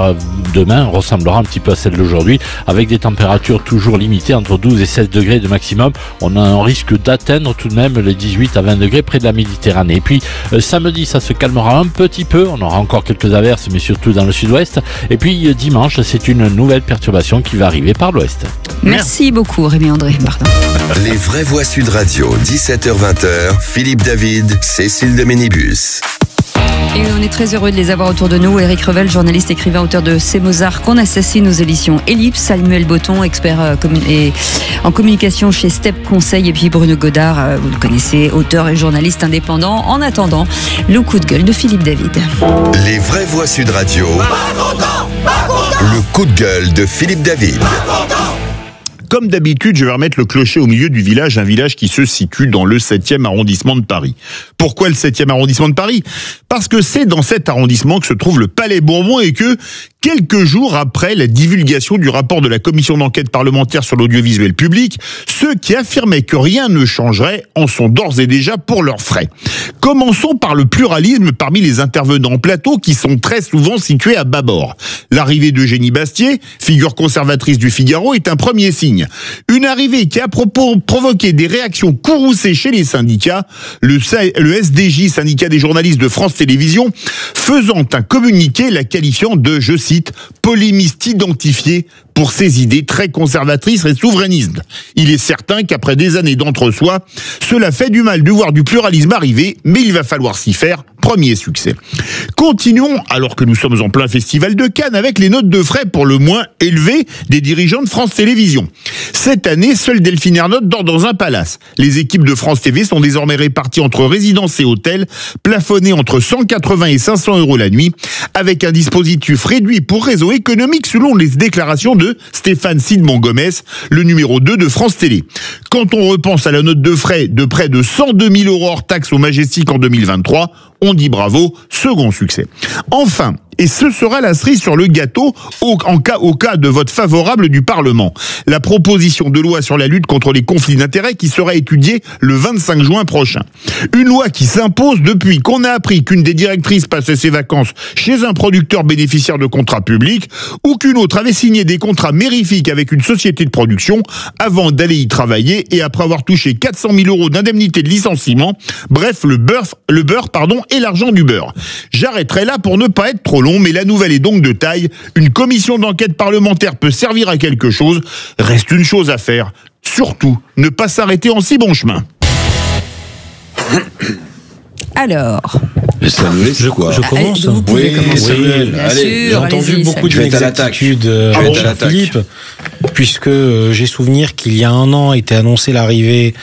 demain ressemblera un petit peu à celle d'aujourd'hui, avec des températures toujours limitées entre 12 et 16 degrés de maximum. On a un risque d'atteindre tout de même les 18 à 20 degrés près de la Méditerranée. Et puis samedi, ça se calmera un petit peu. On aura encore quelques averses, mais surtout dans le sud-ouest. Et puis dimanche, c'est une nouvelle perturbation qui va arriver par l'ouest. Merci beaucoup Rémi André. Pardon. Les vraies voix Sud Radio, 17h-20h, Philippe David, Cécile de Ménibus. Et on est très heureux de les avoir autour de nous. Éric Revel, journaliste, écrivain, auteur de C'est Mozart qu'on assassine aux éditions Ellipse. Samuel Botton, expert en communication chez Step Conseil. Et puis Bruno Godard, vous le connaissez, auteur et journaliste indépendant. En attendant, le coup de gueule de Philippe David. Les vraies voix Sud Radio. Le coup de gueule de Philippe David. Comme d'habitude, je vais remettre le clocher au milieu du village, un village qui se situe dans le 7e arrondissement de Paris. Pourquoi le 7e arrondissement de Paris ? Parce que c'est dans cet arrondissement que se trouve le Palais Bourbon et que, quelques jours après la divulgation du rapport de la commission d'enquête parlementaire sur l'audiovisuel public, ceux qui affirmaient que rien ne changerait en sont d'ores et déjà pour leurs frais. Commençons par le pluralisme parmi les intervenants en plateau qui sont très souvent situés à bâbord. L'arrivée d'Eugénie Bastier, figure conservatrice du Figaro, est un premier signe. Une arrivée qui a provoqué des réactions courroucées chez les syndicats, le SDJ, syndicat des journalistes de France Télévisions, faisant un communiqué la qualifiant de, je cite, polémiste identifié pour ses idées très conservatrices et souverainistes. Il est certain qu'après des années d'entre-soi, cela fait du mal de voir du pluralisme arriver, mais il va falloir s'y faire. Premier succès. Continuons, alors que nous sommes en plein festival de Cannes, avec les notes de frais pour le moins élevées des dirigeants de France Télévisions. Cette année, seule Delphine Ernotte dort dans un palace. Les équipes de France TV sont désormais réparties entre résidences et hôtels, plafonnés entre 180 et 500 € la nuit, avec un dispositif réduit pour raisons économiques selon les déclarations de Stéphane Sidmon-Gomez, le numéro 2 de France Télé. Quand on repense à la note de frais de près de 102 000 € hors taxe au Majestic en 2023, on dit bravo, second succès. Enfin, et ce sera la cerise sur le gâteau au cas de vote favorable du Parlement. La proposition de loi sur la lutte contre les conflits d'intérêts qui sera étudiée le 25 juin prochain. Une loi qui s'impose depuis qu'on a appris qu'une des directrices passait ses vacances chez un producteur bénéficiaire de contrats publics ou qu'une autre avait signé des contrats mérifiques avec une société de production avant d'aller y travailler et après avoir touché 400 000 € d'indemnité de licenciement. Bref, le beurre et l'argent du beurre. J'arrêterai là pour ne pas être trop long, mais la nouvelle est donc de taille. Une commission d'enquête parlementaire peut servir à quelque chose. Reste une chose à faire. Surtout, ne pas s'arrêter en si bon chemin. Alors... Je commence. Vous pouvez commencer. Samuel, allez, j'ai entendu beaucoup de inexactitudes Philippe. puisque j'ai souvenir qu'il y a un an était annoncée l'arrivée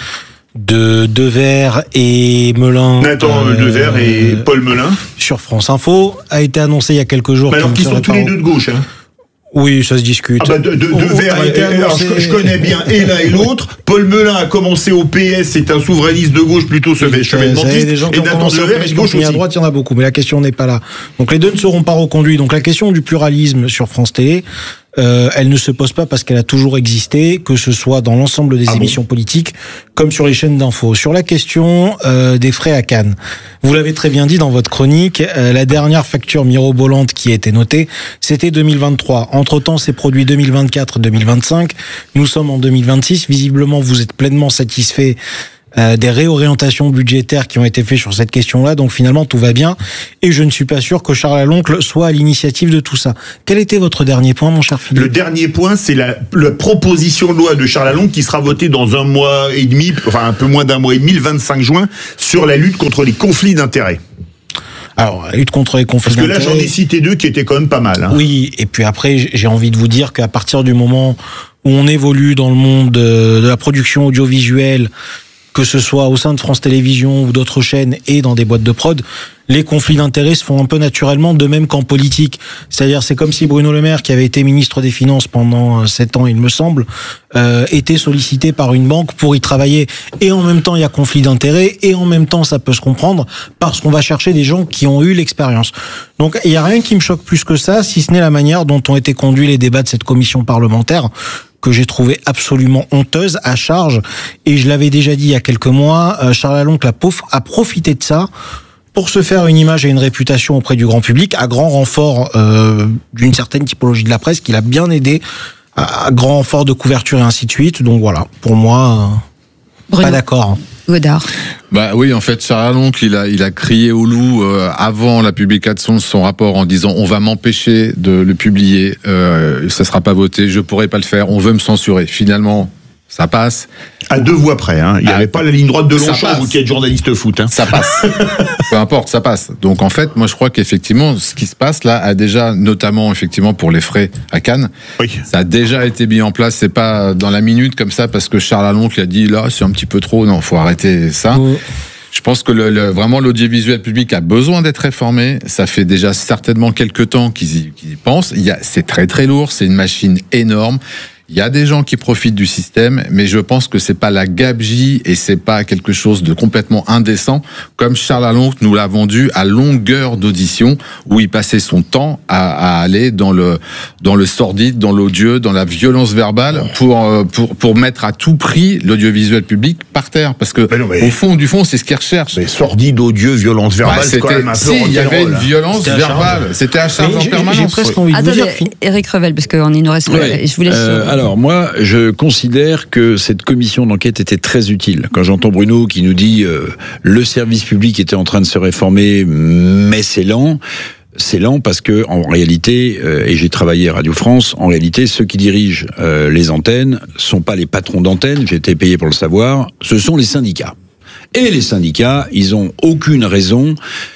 de Devers et Melun. Nathan Devers et Paul Melun. Sur France Info, a été annoncé il y a quelques jours. Mais alors qu'ils sont tous les deux de gauche, hein. Oui, ça se discute. Devers, je connais bien et l'un et l'autre. Paul Melun a commencé au PS, c'est un souverainiste de gauche plutôt chevènementiste. Des gens qui ont commencé au PS, gauche aussi. À droite, il y en a beaucoup, mais la question n'est pas là. Donc les deux ne seront pas reconduits. Donc la question du pluralisme sur France Télé, elle ne se pose pas parce qu'elle a toujours existé, que ce soit dans l'ensemble des émissions politiques comme sur les chaînes d'infos. Sur la question des frais à Cannes, vous l'avez très bien dit dans votre chronique, la dernière facture mirobolante qui a été notée, c'était 2023. Entre-temps, c'est produit 2024-2025. Nous sommes en 2026. Visiblement, vous êtes pleinement satisfait des réorientations budgétaires qui ont été faites sur cette question-là, donc finalement tout va bien, et je ne suis pas sûr que Charles Aloncle soit à l'initiative de tout ça. Quel était votre dernier point, mon cher Philippe ? Le dernier point, c'est la proposition de loi de Charles Aloncle qui sera votée dans un mois et demi, enfin un peu moins d'un mois et demi, le 25 juin, sur la lutte contre les conflits d'intérêts. Alors, la lutte contre les conflits d'intérêts... Parce que là, j'en ai cité deux qui étaient quand même pas mal. Hein. Oui, et puis après, j'ai envie de vous dire qu'à partir du moment où on évolue dans le monde de la production audiovisuelle, que ce soit au sein de France Télévisions ou d'autres chaînes et dans des boîtes de prod, les conflits d'intérêts se font un peu naturellement, de même qu'en politique. C'est-à-dire, c'est comme si Bruno Le Maire, qui avait été ministre des Finances pendant 7 ans, il me semble, était sollicité par une banque pour y travailler. Et en même temps, il y a conflit d'intérêts, et en même temps, ça peut se comprendre, parce qu'on va chercher des gens qui ont eu l'expérience. Donc, il n'y a rien qui me choque plus que ça, si ce n'est la manière dont ont été conduits les débats de cette commission parlementaire, que j'ai trouvé absolument honteuse, à charge. Et je l'avais déjà dit il y a quelques mois, Charles Aloncle a profité de ça pour se faire une image et une réputation auprès du grand public, à grand renfort d'une certaine typologie de la presse, qu'il a bien aidé, à grand renfort de couverture et ainsi de suite. Donc voilà, pour moi, pas d'accord. Godard. Bah oui, en fait, Charles Aloncle, il a crié au loup avant la publication de son rapport en disant on va m'empêcher de le publier, ça sera pas voté, je pourrai pas le faire, on veut me censurer. Finalement, ça passe. À 2 voix près, hein. Il n'y avait pas la ligne droite de Longchamp, vous qui êtes journaliste foot. Hein. Ça passe. Peu importe, ça passe. Donc en fait, moi je crois qu'effectivement, ce qui se passe là a déjà, notamment effectivement pour les frais à Cannes, ça a déjà été mis en place. C'est pas dans la minute comme ça parce que Charles Aloncle a dit là c'est un petit peu trop. Non, faut arrêter ça. Je pense que vraiment l'audiovisuel public a besoin d'être réformé. Ça fait déjà certainement quelques temps qu'ils y pensent. C'est très très lourd. C'est une machine énorme. Il y a des gens qui profitent du système, mais je pense que c'est pas la gabegie et c'est pas quelque chose de complètement indécent, comme Charles Aloncle nous l'a vendu à longueur d'audition, où il passait son temps à aller dans le sordide, dans l'odieux, dans la violence verbale, pour mettre à tout prix l'audiovisuel public par terre, parce que au fond du fond, c'est ce qu'il recherche. Mais sordide, odieux, violence verbale, c'est quand même un peu. Il y avait une violence verbale, c'était à charge en permanence. J'ai presque envie de vous dire. Éric Revel, parce qu'il nous reste. Je vous laisse. Alors moi, je considère que cette commission d'enquête était très utile. Quand j'entends Bruno qui nous dit le service public était en train de se réformer, mais c'est lent. C'est lent parce que en réalité, et j'ai travaillé à Radio France, en réalité, ceux qui dirigent les antennes sont pas les patrons d'antennes. J'ai été payé pour le savoir. Ce sont les syndicats. Et les syndicats, ils ont aucune raison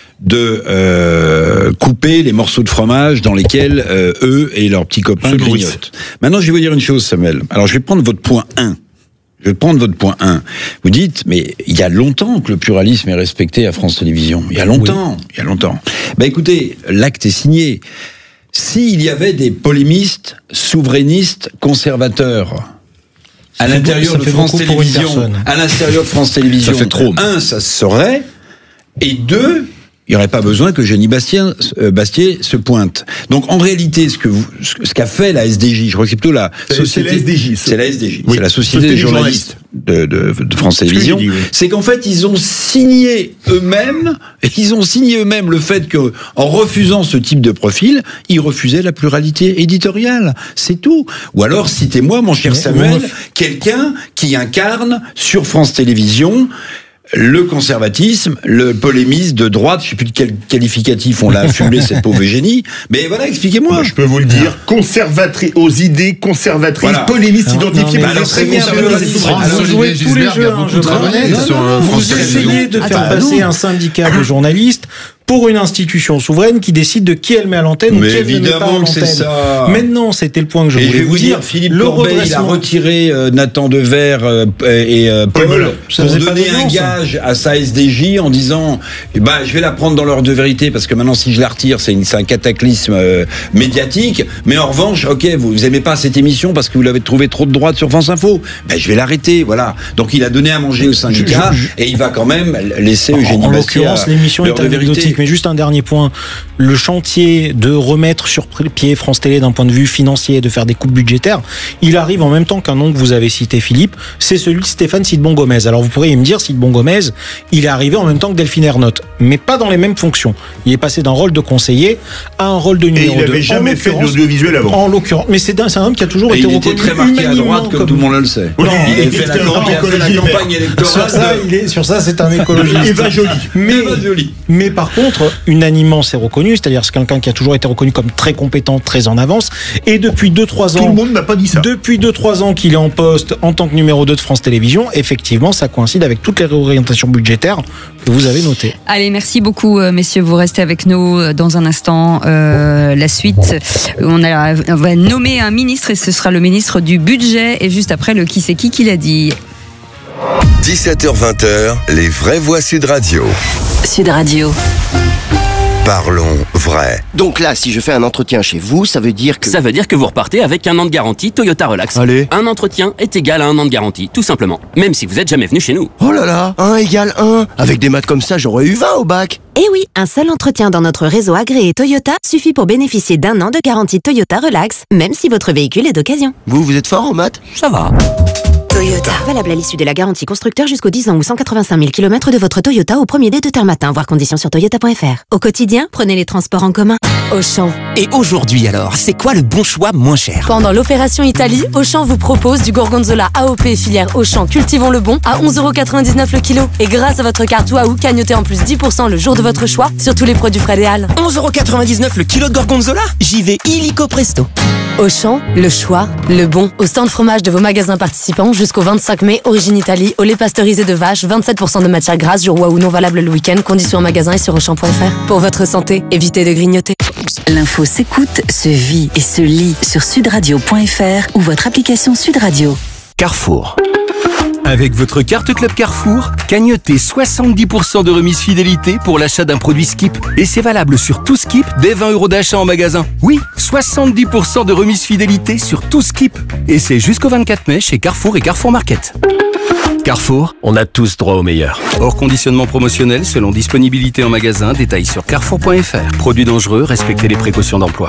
de couper les morceaux de fromage dans lesquels eux et leurs petits copains grignotent. Maintenant, je vais vous dire une chose, Samuel. Alors, je vais prendre votre point 1. Vous dites, mais il y a longtemps que le pluralisme est respecté à France Télévisions. Il y a longtemps. Ben écoutez, l'acte est signé. S'il y avait des polémistes, souverainistes, conservateurs à l'intérieur de France Télévisions, ça fait trop. 1, ça se saurait, et 2, il n'y aurait pas besoin que Jenny Bastier se pointe. Donc en réalité, ce qu'a fait la SDJ, je crois que c'est plutôt la société. C'est la SDJ. Oui. C'est la société des journalistes de France Télévisions. C'est qu'en fait, ils ont signé eux-mêmes le fait que, en refusant ce type de profil, ils refusaient la pluralité éditoriale. C'est tout. Ou alors, citez-moi, mon cher Samuel, quelqu'un qui incarne sur France Télévisions le conservatisme, le polémisme de droite, je ne sais plus de quel qualificatif on l'a affublé, cette pauvre Eugénie, mais voilà, expliquez-moi. Je peux vous le dire, conservatrice, aux idées conservatrices, voilà. Polémiste identifiée par les très bien. Vous jouez tous les jeux, vous essayez de faire passer un syndicat de journalistes pour une institution souveraine qui décide de qui elle met à l'antenne ou qui elle ne met pas à l'antenne. Maintenant, c'était le point que je voulais vous dire. Philippe Corbet, il a retiré Nathan Dever et Paul pour donner un gage à sa SDJ en disant je vais la prendre dans l'heure de vérité parce que maintenant si je la retire c'est un cataclysme médiatique, mais en revanche vous aimez pas cette émission parce que vous l'avez trouvé trop de droite sur France Info, je vais l'arrêter, voilà. Donc il a donné à manger au syndicat et il va quand même laisser Eugénie Bastier. En l'occurrence, l'émission est anecdotique, mais juste un dernier point. Le chantier de remettre sur pied France Télé d'un point de vue financier et de faire des coupes budgétaires, il arrive en même temps qu'un nom que vous avez cité, Philippe, c'est celui de Stéphane Sidbon-Gomez. Alors vous pourriez me dire, Sidbon-Gomez, il est arrivé en même temps que Delphine Ernotte, mais pas dans les mêmes fonctions. Il est passé d'un rôle de conseiller à un rôle de numéro 2. Et il n'avait jamais fait d'audiovisuel avant. En l'occurrence, mais c'est un homme qui a toujours été reconnu. Il était très marqué à droite, comme tout le monde le sait. Non, il a fait la campagne électorale. Sur ça, c'est un écologiste. Eva Joly. Mais par contre, unanimement, c'est reconnu, c'est-à-dire c'est quelqu'un qui a toujours été reconnu comme très compétent, très en avance, et depuis 2-3 ans... Tout le monde n'a pas dit ça. Depuis 2-3 ans qu'il est en poste en tant que numéro 2 de France Télévisions, effectivement, ça coïncide avec toutes les réorientations budgétaires que vous avez notées. Allez, merci beaucoup, messieurs, vous restez avec nous dans un instant. La suite, on va nommer un ministre, et ce sera le ministre du budget, et juste après, le qui c'est qui l'a dit. 17h-20h, les vraies voix Sud Radio. Sud Radio. Parlons vrai. Donc là, si je fais un entretien chez vous, ça veut dire que... Ça veut dire que vous repartez avec 1 an de garantie Toyota Relax. Allez. Un entretien est égal à 1 an de garantie, tout simplement. Même si vous êtes jamais venu chez nous. Oh là là, 1 égale 1. Avec des maths comme ça, j'aurais eu 20 au bac. Eh oui, un seul entretien dans notre réseau agréé Toyota suffit pour bénéficier d'1 an de garantie Toyota Relax, même si votre véhicule est d'occasion. Vous êtes fort en maths? Ça va. Toyota. Valable à l'issue de la garantie constructeur jusqu'aux 10 ans ou 185 000 km de votre Toyota au premier dé de terre matin. Voir conditions sur toyota.fr. Au quotidien, prenez les transports en commun. Auchan. Et aujourd'hui alors, c'est quoi le bon choix moins cher? Pendant l'opération Italie, Auchan vous propose du Gorgonzola AOP filière Auchan Cultivons le Bon à 11,99€ le kilo. Et grâce à votre carte Waouh, cagnotez en plus 10% le jour de votre choix sur tous les produits frais des Halles. 11,99€ le kilo de Gorgonzola? J'y vais illico presto. Auchan, le choix, le bon. Au stand fromage de vos magasins participants jusqu'au 25 mai, Origine Italie, au lait pasteurisé de vache, 27% de matière grasse, jour Waouh non valable le week-end, conditions en magasin et sur Auchan.fr. Pour votre santé, évitez de grignoter. L'info s'écoute, se vit et se lit sur sudradio.fr ou votre application Sud Radio. Carrefour. Avec votre carte Club Carrefour, cagnotez 70% de remise fidélité pour l'achat d'un produit Skip. Et c'est valable sur tout Skip dès 20€ d'achat en magasin. Oui, 70% de remise fidélité sur tout Skip. Et c'est jusqu'au 24 mai chez Carrefour et Carrefour Market. Carrefour, on a tous droit au meilleur. Hors conditionnement promotionnel selon disponibilité en magasin, détails sur carrefour.fr. Produits dangereux, respectez les précautions d'emploi.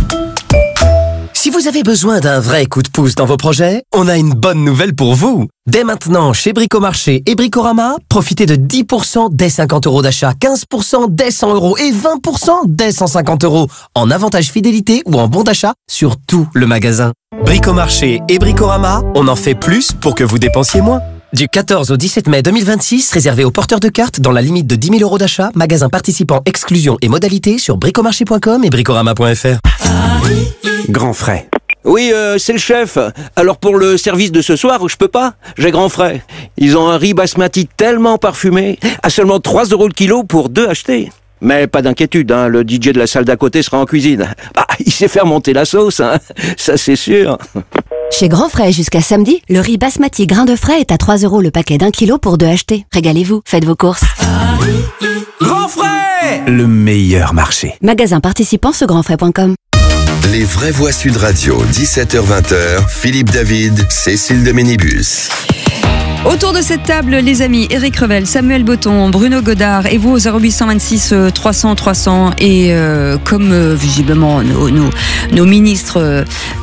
Si vous avez besoin d'un vrai coup de pouce dans vos projets, on a une bonne nouvelle pour vous. Dès maintenant, chez Bricomarché et Bricorama, profitez de 10% dès 50€ d'achat, 15% dès 100€ et 20% dès 150€ en avantage fidélité ou en bon d'achat sur tout le magasin. Bricomarché et Bricorama, on en fait plus pour que vous dépensiez moins. Du 14 au 17 mai 2026, réservé aux porteurs de cartes dans la limite de 10 000€ d'achat, magasin participant, exclusion et modalités sur bricomarché.com et bricorama.fr. Grand frais. Oui, c'est le chef. Alors pour le service de ce soir, je peux pas. J'ai grand frais. Ils ont un riz basmati tellement parfumé, à seulement 3€ le kilo pour 2 achetés. Mais pas d'inquiétude, hein, le DJ de la salle d'à côté sera en cuisine. Bah, il sait faire monter la sauce, hein, ça c'est sûr. Chez Grand Frais, jusqu'à samedi, le riz basmati grain de frais est à 3€ le paquet d'1 kilo pour 2 achetés. Régalez-vous, faites vos courses. Grand frais, le meilleur marché. Magasin participant sur grandfrais.com. Les vraies voix Sud Radio, 17h-20h, Philippe David, Cécile de Ménibus. Autour de cette table, les amis, Éric Revel, Samuel Botton, Bruno Godard et vous au 0826 300 300. Et comme visiblement nos ministres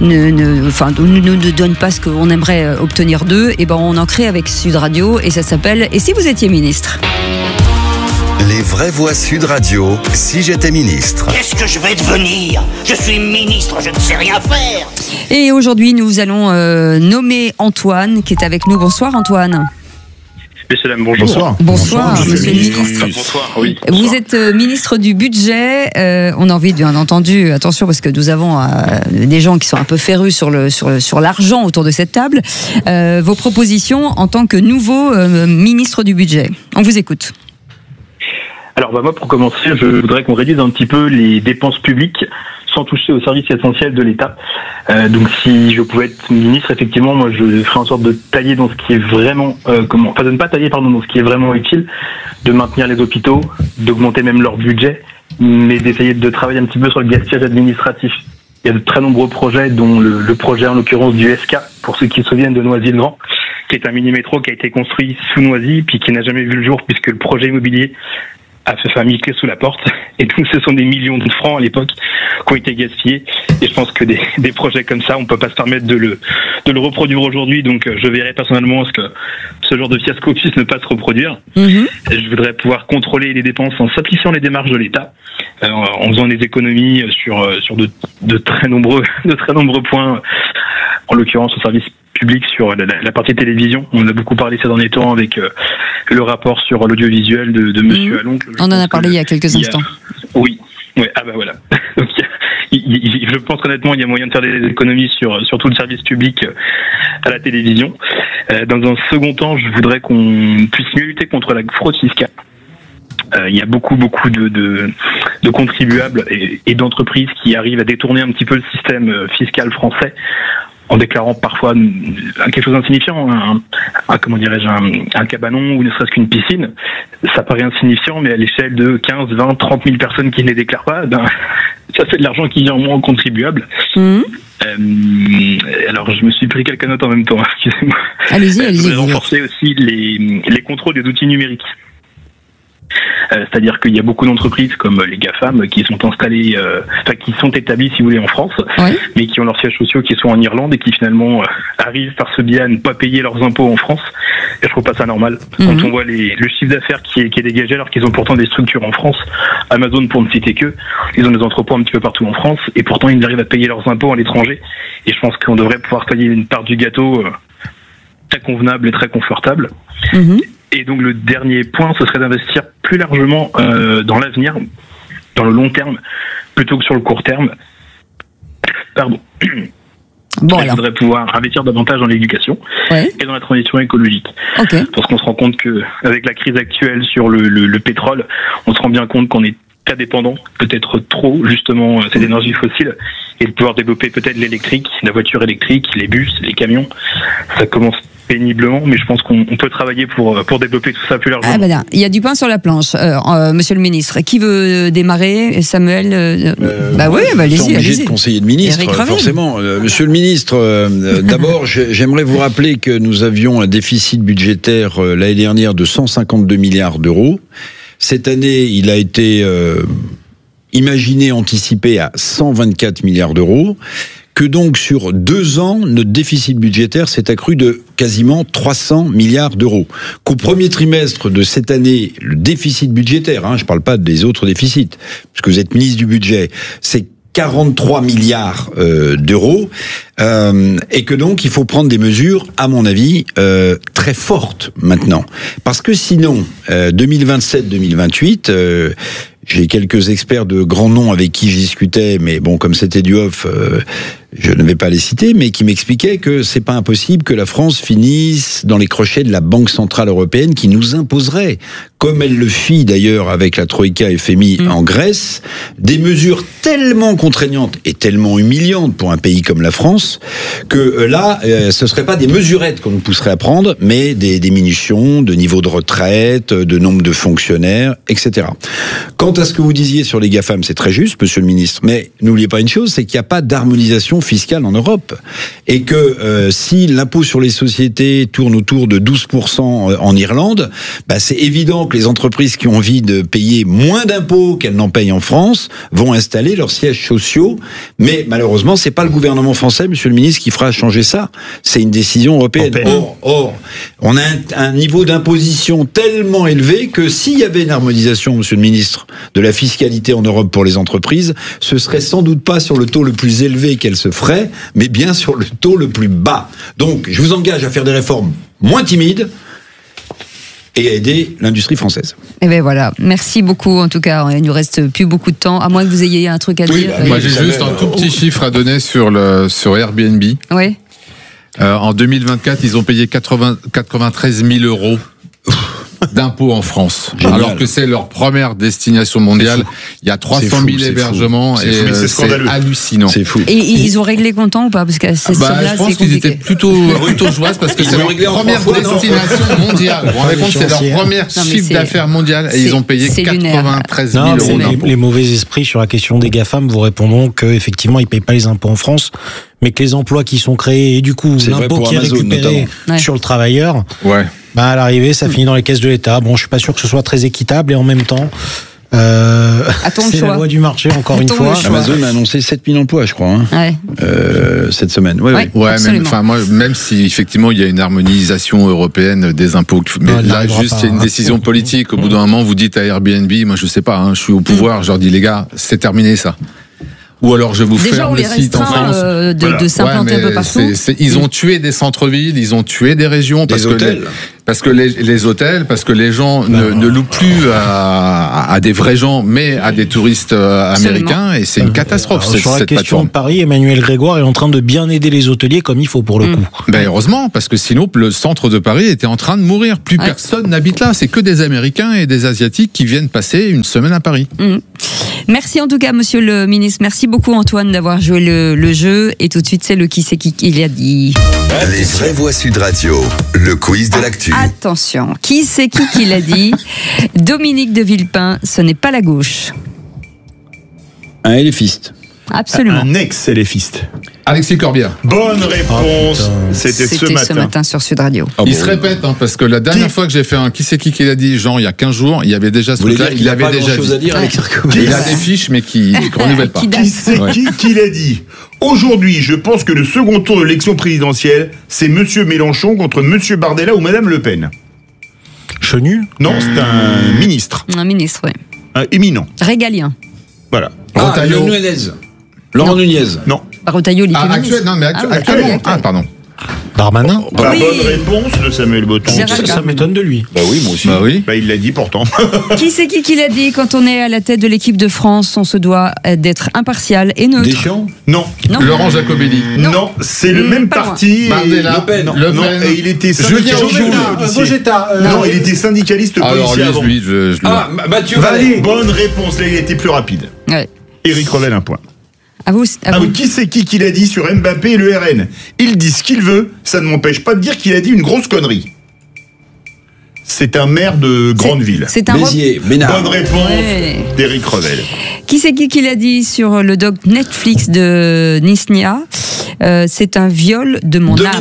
ne donnent pas ce qu'on aimerait obtenir d'eux, et ben on en crée avec Sud Radio et ça s'appelle « Et si vous étiez ministre ?» Les vraies voix Sud Radio, si j'étais ministre. Qu'est-ce que je vais devenir? Je suis ministre, je ne sais rien faire. Et aujourd'hui, nous allons nommer Antoine, qui est avec nous. Bonsoir Antoine. Messieurs, dames, bonjour. Bonsoir, monsieur le ministre. Bonsoir, oui. Vous êtes ministre du budget. On a envie, bien entendu, attention, parce que nous avons des gens qui sont un peu férus sur l'argent autour de cette table. Vos propositions en tant que nouveau ministre du budget. On vous écoute. Alors moi, pour commencer, je voudrais qu'on réduise un petit peu les dépenses publiques sans toucher aux services essentiels de l'État. Donc si je pouvais être ministre, effectivement, moi je ferais en sorte de tailler dans ce qui est vraiment de ne pas tailler dans ce qui est vraiment utile, de maintenir les hôpitaux, d'augmenter même leur budget, mais d'essayer de travailler un petit peu sur le gaspillage administratif. Il y a de très nombreux projets, dont le projet en l'occurrence du SK, pour ceux qui se souviennent de Noisy-le-Grand, qui est un mini-métro qui a été construit sous Noisy, puis qui n'a jamais vu le jour puisque le projet immobilier a fait mis clé sous la porte. Et donc ce sont des millions de francs à l'époque qui ont été gaspillés. Et je pense que des projets comme ça, on peut pas se permettre de le reproduire aujourd'hui. Donc je verrai personnellement ce que ce genre de fiasco puisse ne pas se reproduire. Je voudrais pouvoir contrôler les dépenses en simplifiant les démarches de l'État, en faisant des économies sur de très nombreux points, en l'occurrence au service public sur la partie télévision. On a beaucoup parlé ces derniers temps avec le rapport sur l'audiovisuel de Monsieur Allon. On en a parlé il y a quelques instants. Oui. Voilà. Donc, je pense qu'honnêtement, il y a moyen de faire des économies sur tout le service public à la télévision. Dans un second temps, je voudrais qu'on puisse mieux lutter contre la fraude fiscale. Il y a beaucoup de contribuables et d'entreprises qui arrivent à détourner un petit peu le système fiscal français en déclarant parfois quelque chose d'insignifiant, un cabanon ou ne serait-ce qu'une piscine. Ça paraît insignifiant, mais à l'échelle de 15, 20, 30 000 personnes qui ne les déclarent pas, ça fait de l'argent qui vient moins aux contribuables. Alors, je me suis pris quelques notes en même temps, excusez-moi. Allez-y. Je voudrais renforcer aussi les contrôles des outils numériques. C'est-à-dire qu'il y a beaucoup d'entreprises comme les GAFAM qui sont installées, qui sont établies, si vous voulez, en France, mais qui ont leurs sièges sociaux qui sont en Irlande et qui finalement arrivent par ce biais à ne pas payer leurs impôts en France. Et je trouve pas ça normal. Quand on voit le chiffre d'affaires qui est dégagé alors qu'ils ont pourtant des structures en France, Amazon pour ne citer que, ils ont des entrepôts un petit peu partout en France et pourtant ils arrivent à payer leurs impôts à l'étranger. Et je pense qu'on devrait pouvoir payer une part du gâteau très convenable et très confortable. Et donc le dernier point, ce serait d'investir plus largement dans l'avenir, dans le long terme, plutôt que sur le court terme. Je voudrais pouvoir investir davantage dans l'éducation et dans la transition écologique. Parce qu'on se rend compte qu'avec la crise actuelle sur le pétrole, on se rend bien compte qu'on est très dépendant, peut-être trop justement, ces énergies fossiles, et de pouvoir développer peut-être l'électrique, la voiture électrique, les bus, les camions. Ça commence péniblement, mais je pense qu'on peut travailler pour développer tout ça plus largement. Il y a du pain sur la planche, monsieur le ministre. Qui veut démarrer? Samuel allez-y. Obligé de conseiller de ministre, forcément. Monsieur le ministre, d'abord, j'aimerais vous rappeler que nous avions un déficit budgétaire l'année dernière de 152 milliards d'euros. Cette année, il a été imaginé, anticipé à 124 milliards d'euros. Que donc sur 2 ans, notre déficit budgétaire s'est accru de quasiment 300 milliards d'euros. Qu'au premier trimestre de cette année, le déficit budgétaire, je ne parle pas des autres déficits, parce que vous êtes ministre du budget, c'est 43 milliards d'euros, et que donc il faut prendre des mesures, à mon avis, très fortes maintenant. Parce que sinon, 2027-2028... j'ai quelques experts de grands noms avec qui je discutais, mais bon, comme c'était du off, je ne vais pas les citer, mais qui m'expliquaient que c'est pas impossible que la France finisse dans les crochets de la Banque Centrale Européenne qui nous imposerait, comme elle le fit d'ailleurs avec la Troïka FMI en Grèce, des mesures tellement contraignantes et tellement humiliantes pour un pays comme la France, que là, ce serait pas des mesurettes qu'on nous pousserait à prendre, mais des diminutions de niveau de retraite, de nombre de fonctionnaires, etc. Quant à ce que vous disiez sur les GAFAM, c'est très juste, monsieur le ministre, mais n'oubliez pas une chose, c'est qu'il n'y a pas d'harmonisation fiscale en Europe. Et que si l'impôt sur les sociétés tourne autour de 12% en Irlande, c'est évident que les entreprises qui ont envie de payer moins d'impôts qu'elles n'en payent en France vont installer leurs sièges sociaux. Mais malheureusement, c'est pas le gouvernement français, monsieur le ministre, qui fera changer ça. C'est une décision européenne. Or, on a un niveau d'imposition tellement élevé que s'il y avait une harmonisation, monsieur le ministre, de la fiscalité en Europe pour les entreprises, ce serait sans doute pas sur le taux le plus élevé qu'elle se ferait, mais bien sur le taux le plus bas. Donc, je vous engage à faire des réformes moins timides et à aider l'industrie française. Et bien voilà, merci beaucoup en tout cas, il ne nous reste plus beaucoup de temps, à moins que vous ayez un truc à dire. Moi j'ai juste un tout petit chiffre à donner sur Airbnb. Oui. En 2024, ils ont payé 93 000 euros d'impôts en France, Génial. alors que c'est leur première destination mondiale. Il y a 300 000 hébergements et c'est hallucinant. C'est fou. Et ils ont réglé comptant ou pas? Parce que ces sommes-là, je pense qu'ils étaient plutôt joyeux parce que c'est leur première destination mondiale. Vous vous rendez compte, c'est leur première chiffre d'affaires mondiale et ils ont payé 93 000 euros d'impôts. Les mauvais esprits sur la question des GAFAM vous répondront qu'effectivement, ils ne payent pas les impôts en France, mais que les emplois qui sont créés et du coup, l'impôt qui est récupéré sur le travailleur, à l'arrivée, ça finit dans les caisses de l'État. Bon, je suis pas sûr que ce soit très équitable et en même temps, c'est la loi du marché, encore une fois. Amazon a annoncé 7000 emplois, je crois, cette semaine. Même si effectivement il y a une harmonisation européenne des impôts, mais là juste il y a une décision politique. Au bout d'un moment, vous dites à Airbnb, moi je sais pas, je suis au pouvoir, je leur dis les gars, c'est terminé ça. Ou alors je vous ferme le site en France. De s'implanter un peu partout. Ils ont tué des centres-villes, ils ont tué des régions parce que les hôtels, parce que les gens ne louent plus à des vrais gens, mais à des touristes américains, et c'est une catastrophe. Sur la question de Paris, Emmanuel Grégoire est en train de bien aider les hôteliers comme il faut pour le coup. Heureusement, parce que sinon le centre de Paris était en train de mourir. Plus personne n'habite là. C'est que des Américains et des Asiatiques qui viennent passer une semaine à Paris. Merci en tout cas, monsieur le ministre. Merci beaucoup Antoine d'avoir joué le jeu. Et tout de suite, c'est le qui c'est qui l'a dit. Les vraies voix Sud Radio, le quiz de l'actu. Attention, qui c'est qui l'a dit? Dominique de Villepin, ce n'est pas la gauche. Un éléphiste. Absolument. Un ex-éléphiste. Alexis Corbière. Bonne réponse. C'était ce matin sur Sud Radio. Il se répète, parce que la dernière fois que j'ai fait un qui c'est qui l'a dit, genre il y a 15 jours, il y avait déjà ce truc-là, il avait déjà dit. À dire, il a des fiches, mais qui ne renouvellent pas. Qui c'est qui l'a dit? Aujourd'hui, je pense que le second tour de l'élection présidentielle, c'est Monsieur Mélenchon contre Monsieur Bardella ou Madame Le Pen. Chenu? Non, c'est un ministre. Un ministre, oui. Un éminent. Régalien. Voilà. Laurent Nunez. Non. Retailleau, il est actuellement. Pardon. Darmanin. Bonne réponse de Samuel Botton. Ça m'étonne de lui. Oui, moi aussi. Il l'a dit pourtant. Qui c'est qui l'a dit? Quand on est à la tête de l'équipe de France, on se doit d'être impartial et neutre. Deschamps? Non. Laurent Jacobelli? Non, c'est le même parti. Bardella. Le Pen. Et il était syndicaliste. Non, il était syndicaliste policier avant. Mathieu Vallée. Bonne réponse. Là, il était plus rapide. Ouais. Éric Revel, un point. À vous. Qui c'est qui l'a dit sur Mbappé et le RN? Il dit ce qu'il veut, ça ne m'empêche pas de dire qu'il a dit une grosse connerie. C'est un maire de grande ville. C'est un Béziers, Bénard. Bonne réponse d'Éric Revel. Qui c'est qui l'a dit sur le doc Netflix de Nisnia? C'est un viol de mon âme.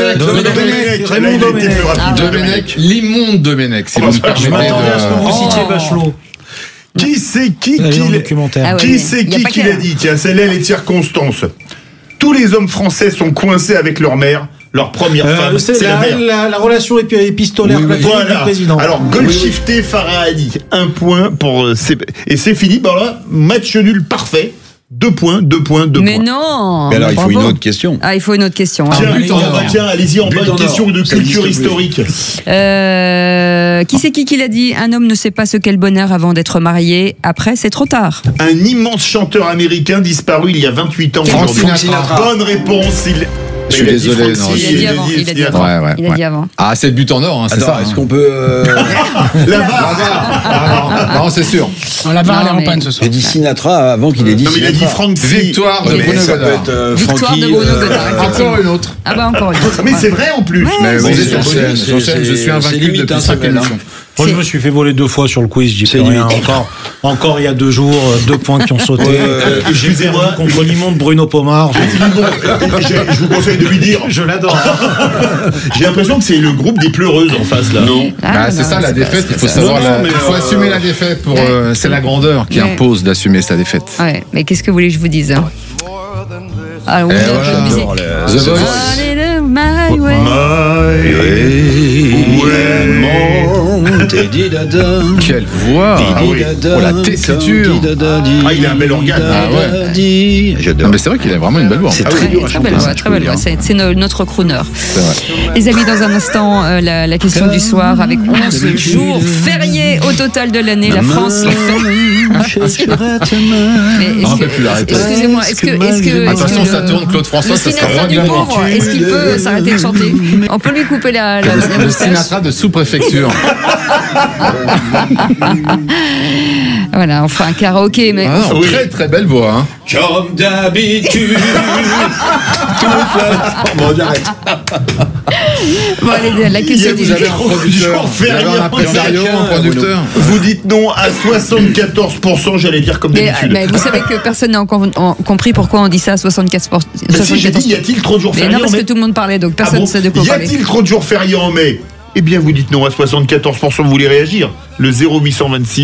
Domenech, l'immonde Domenech, si vous me permettez. Je m'attendais à ce que vous citiez Bachelot. Qui c'est qui l'a dit? Tiens, celle-là, elle est de circonstance. Tous les hommes français sont coincés avec leur mère. Leur première femme, c'est la mère. La relation épistolaire du président. Alors, Golshifté, Farah Ali, un point pour... et c'est fini, match nul parfait. 2 points. Mais non. Mais alors, il faut une autre question. Il faut une autre question. Tiens, allez-y, en bonne question de culture historique. Qui c'est qui l'a dit? Un homme ne sait pas ce qu'est le bonheur avant d'être marié. Après, c'est trop tard. Un immense chanteur américain disparu il y a 28 ans. Bonne réponse. Je suis désolé. Il a dit avant. Ah, c'est le but en or, c'est ça. Est-ce qu'on peut... La VAR. Non, c'est sûr. La VAR, elle est en panne ce soir. J'ai dit Sinatra avant qu'il ait dit Sinatra. Non, mais il a dit Franck. Victoire de Bruno Godard. Victoire de Bruno Godard. Encore une autre. Encore une autre. Mais c'est vrai en plus. Mais j'enchaîne, je suis invaincu depuis 5 émissions. Moi, je me suis fait voler 2 fois sur le quiz, j'y sais rien. Encore il y a 2 jours, 2 points qui ont sauté. J'ai perdu contre l'immonde Bruno Pomar. Je vous conseille de lui dire. Je l'adore. J'ai l'impression que c'est le groupe des pleureuses en face là. Non. C'est ça la défaite. Il faut savoir. Il faut assumer la défaite. C'est la grandeur qui impose d'assumer sa défaite. Ouais. Mais qu'est-ce que vous voulez que je vous dise? Alors, The Voice. My way. Quelle voix! La tessiture! Il a un bel organe. Non, mais c'est vrai qu'il a vraiment une belle voix. C'est très belle voix. C'est notre crooner. Les amis, dans un instant, la question du soir avec 11 jours fériés au total de l'année. La France les fait. On peut plus l'arrêter. Excusez-moi, est-ce que attention, ça tourne, Claude François, ça sera du pauvre, est-ce qu'il peut s'arrêter de chanter? On peut lui couper la le Sinatra de sous-préfecture. Voilà, on fera un karaoké, mais... Ah non, très très belle voix. Hein. Comme d'habitude. Bon, j'arrête. Bon, allez, la question Vous avez un producteur, vous avez un impresario, un producteur. Vous dites non à 74%, j'allais dire comme d'habitude. Mais vous savez que personne n'a compris pourquoi on dit ça à 74%. Mais si, j'ai dit, y a-t-il trop de jours fériés en mai? Non, parce que tout le monde parlait, donc personne ne sait de quoi Y parler. a-t-il trop de jours fériés en mai? Eh bien, vous dites non à 74%, vous voulez réagir. Le 0826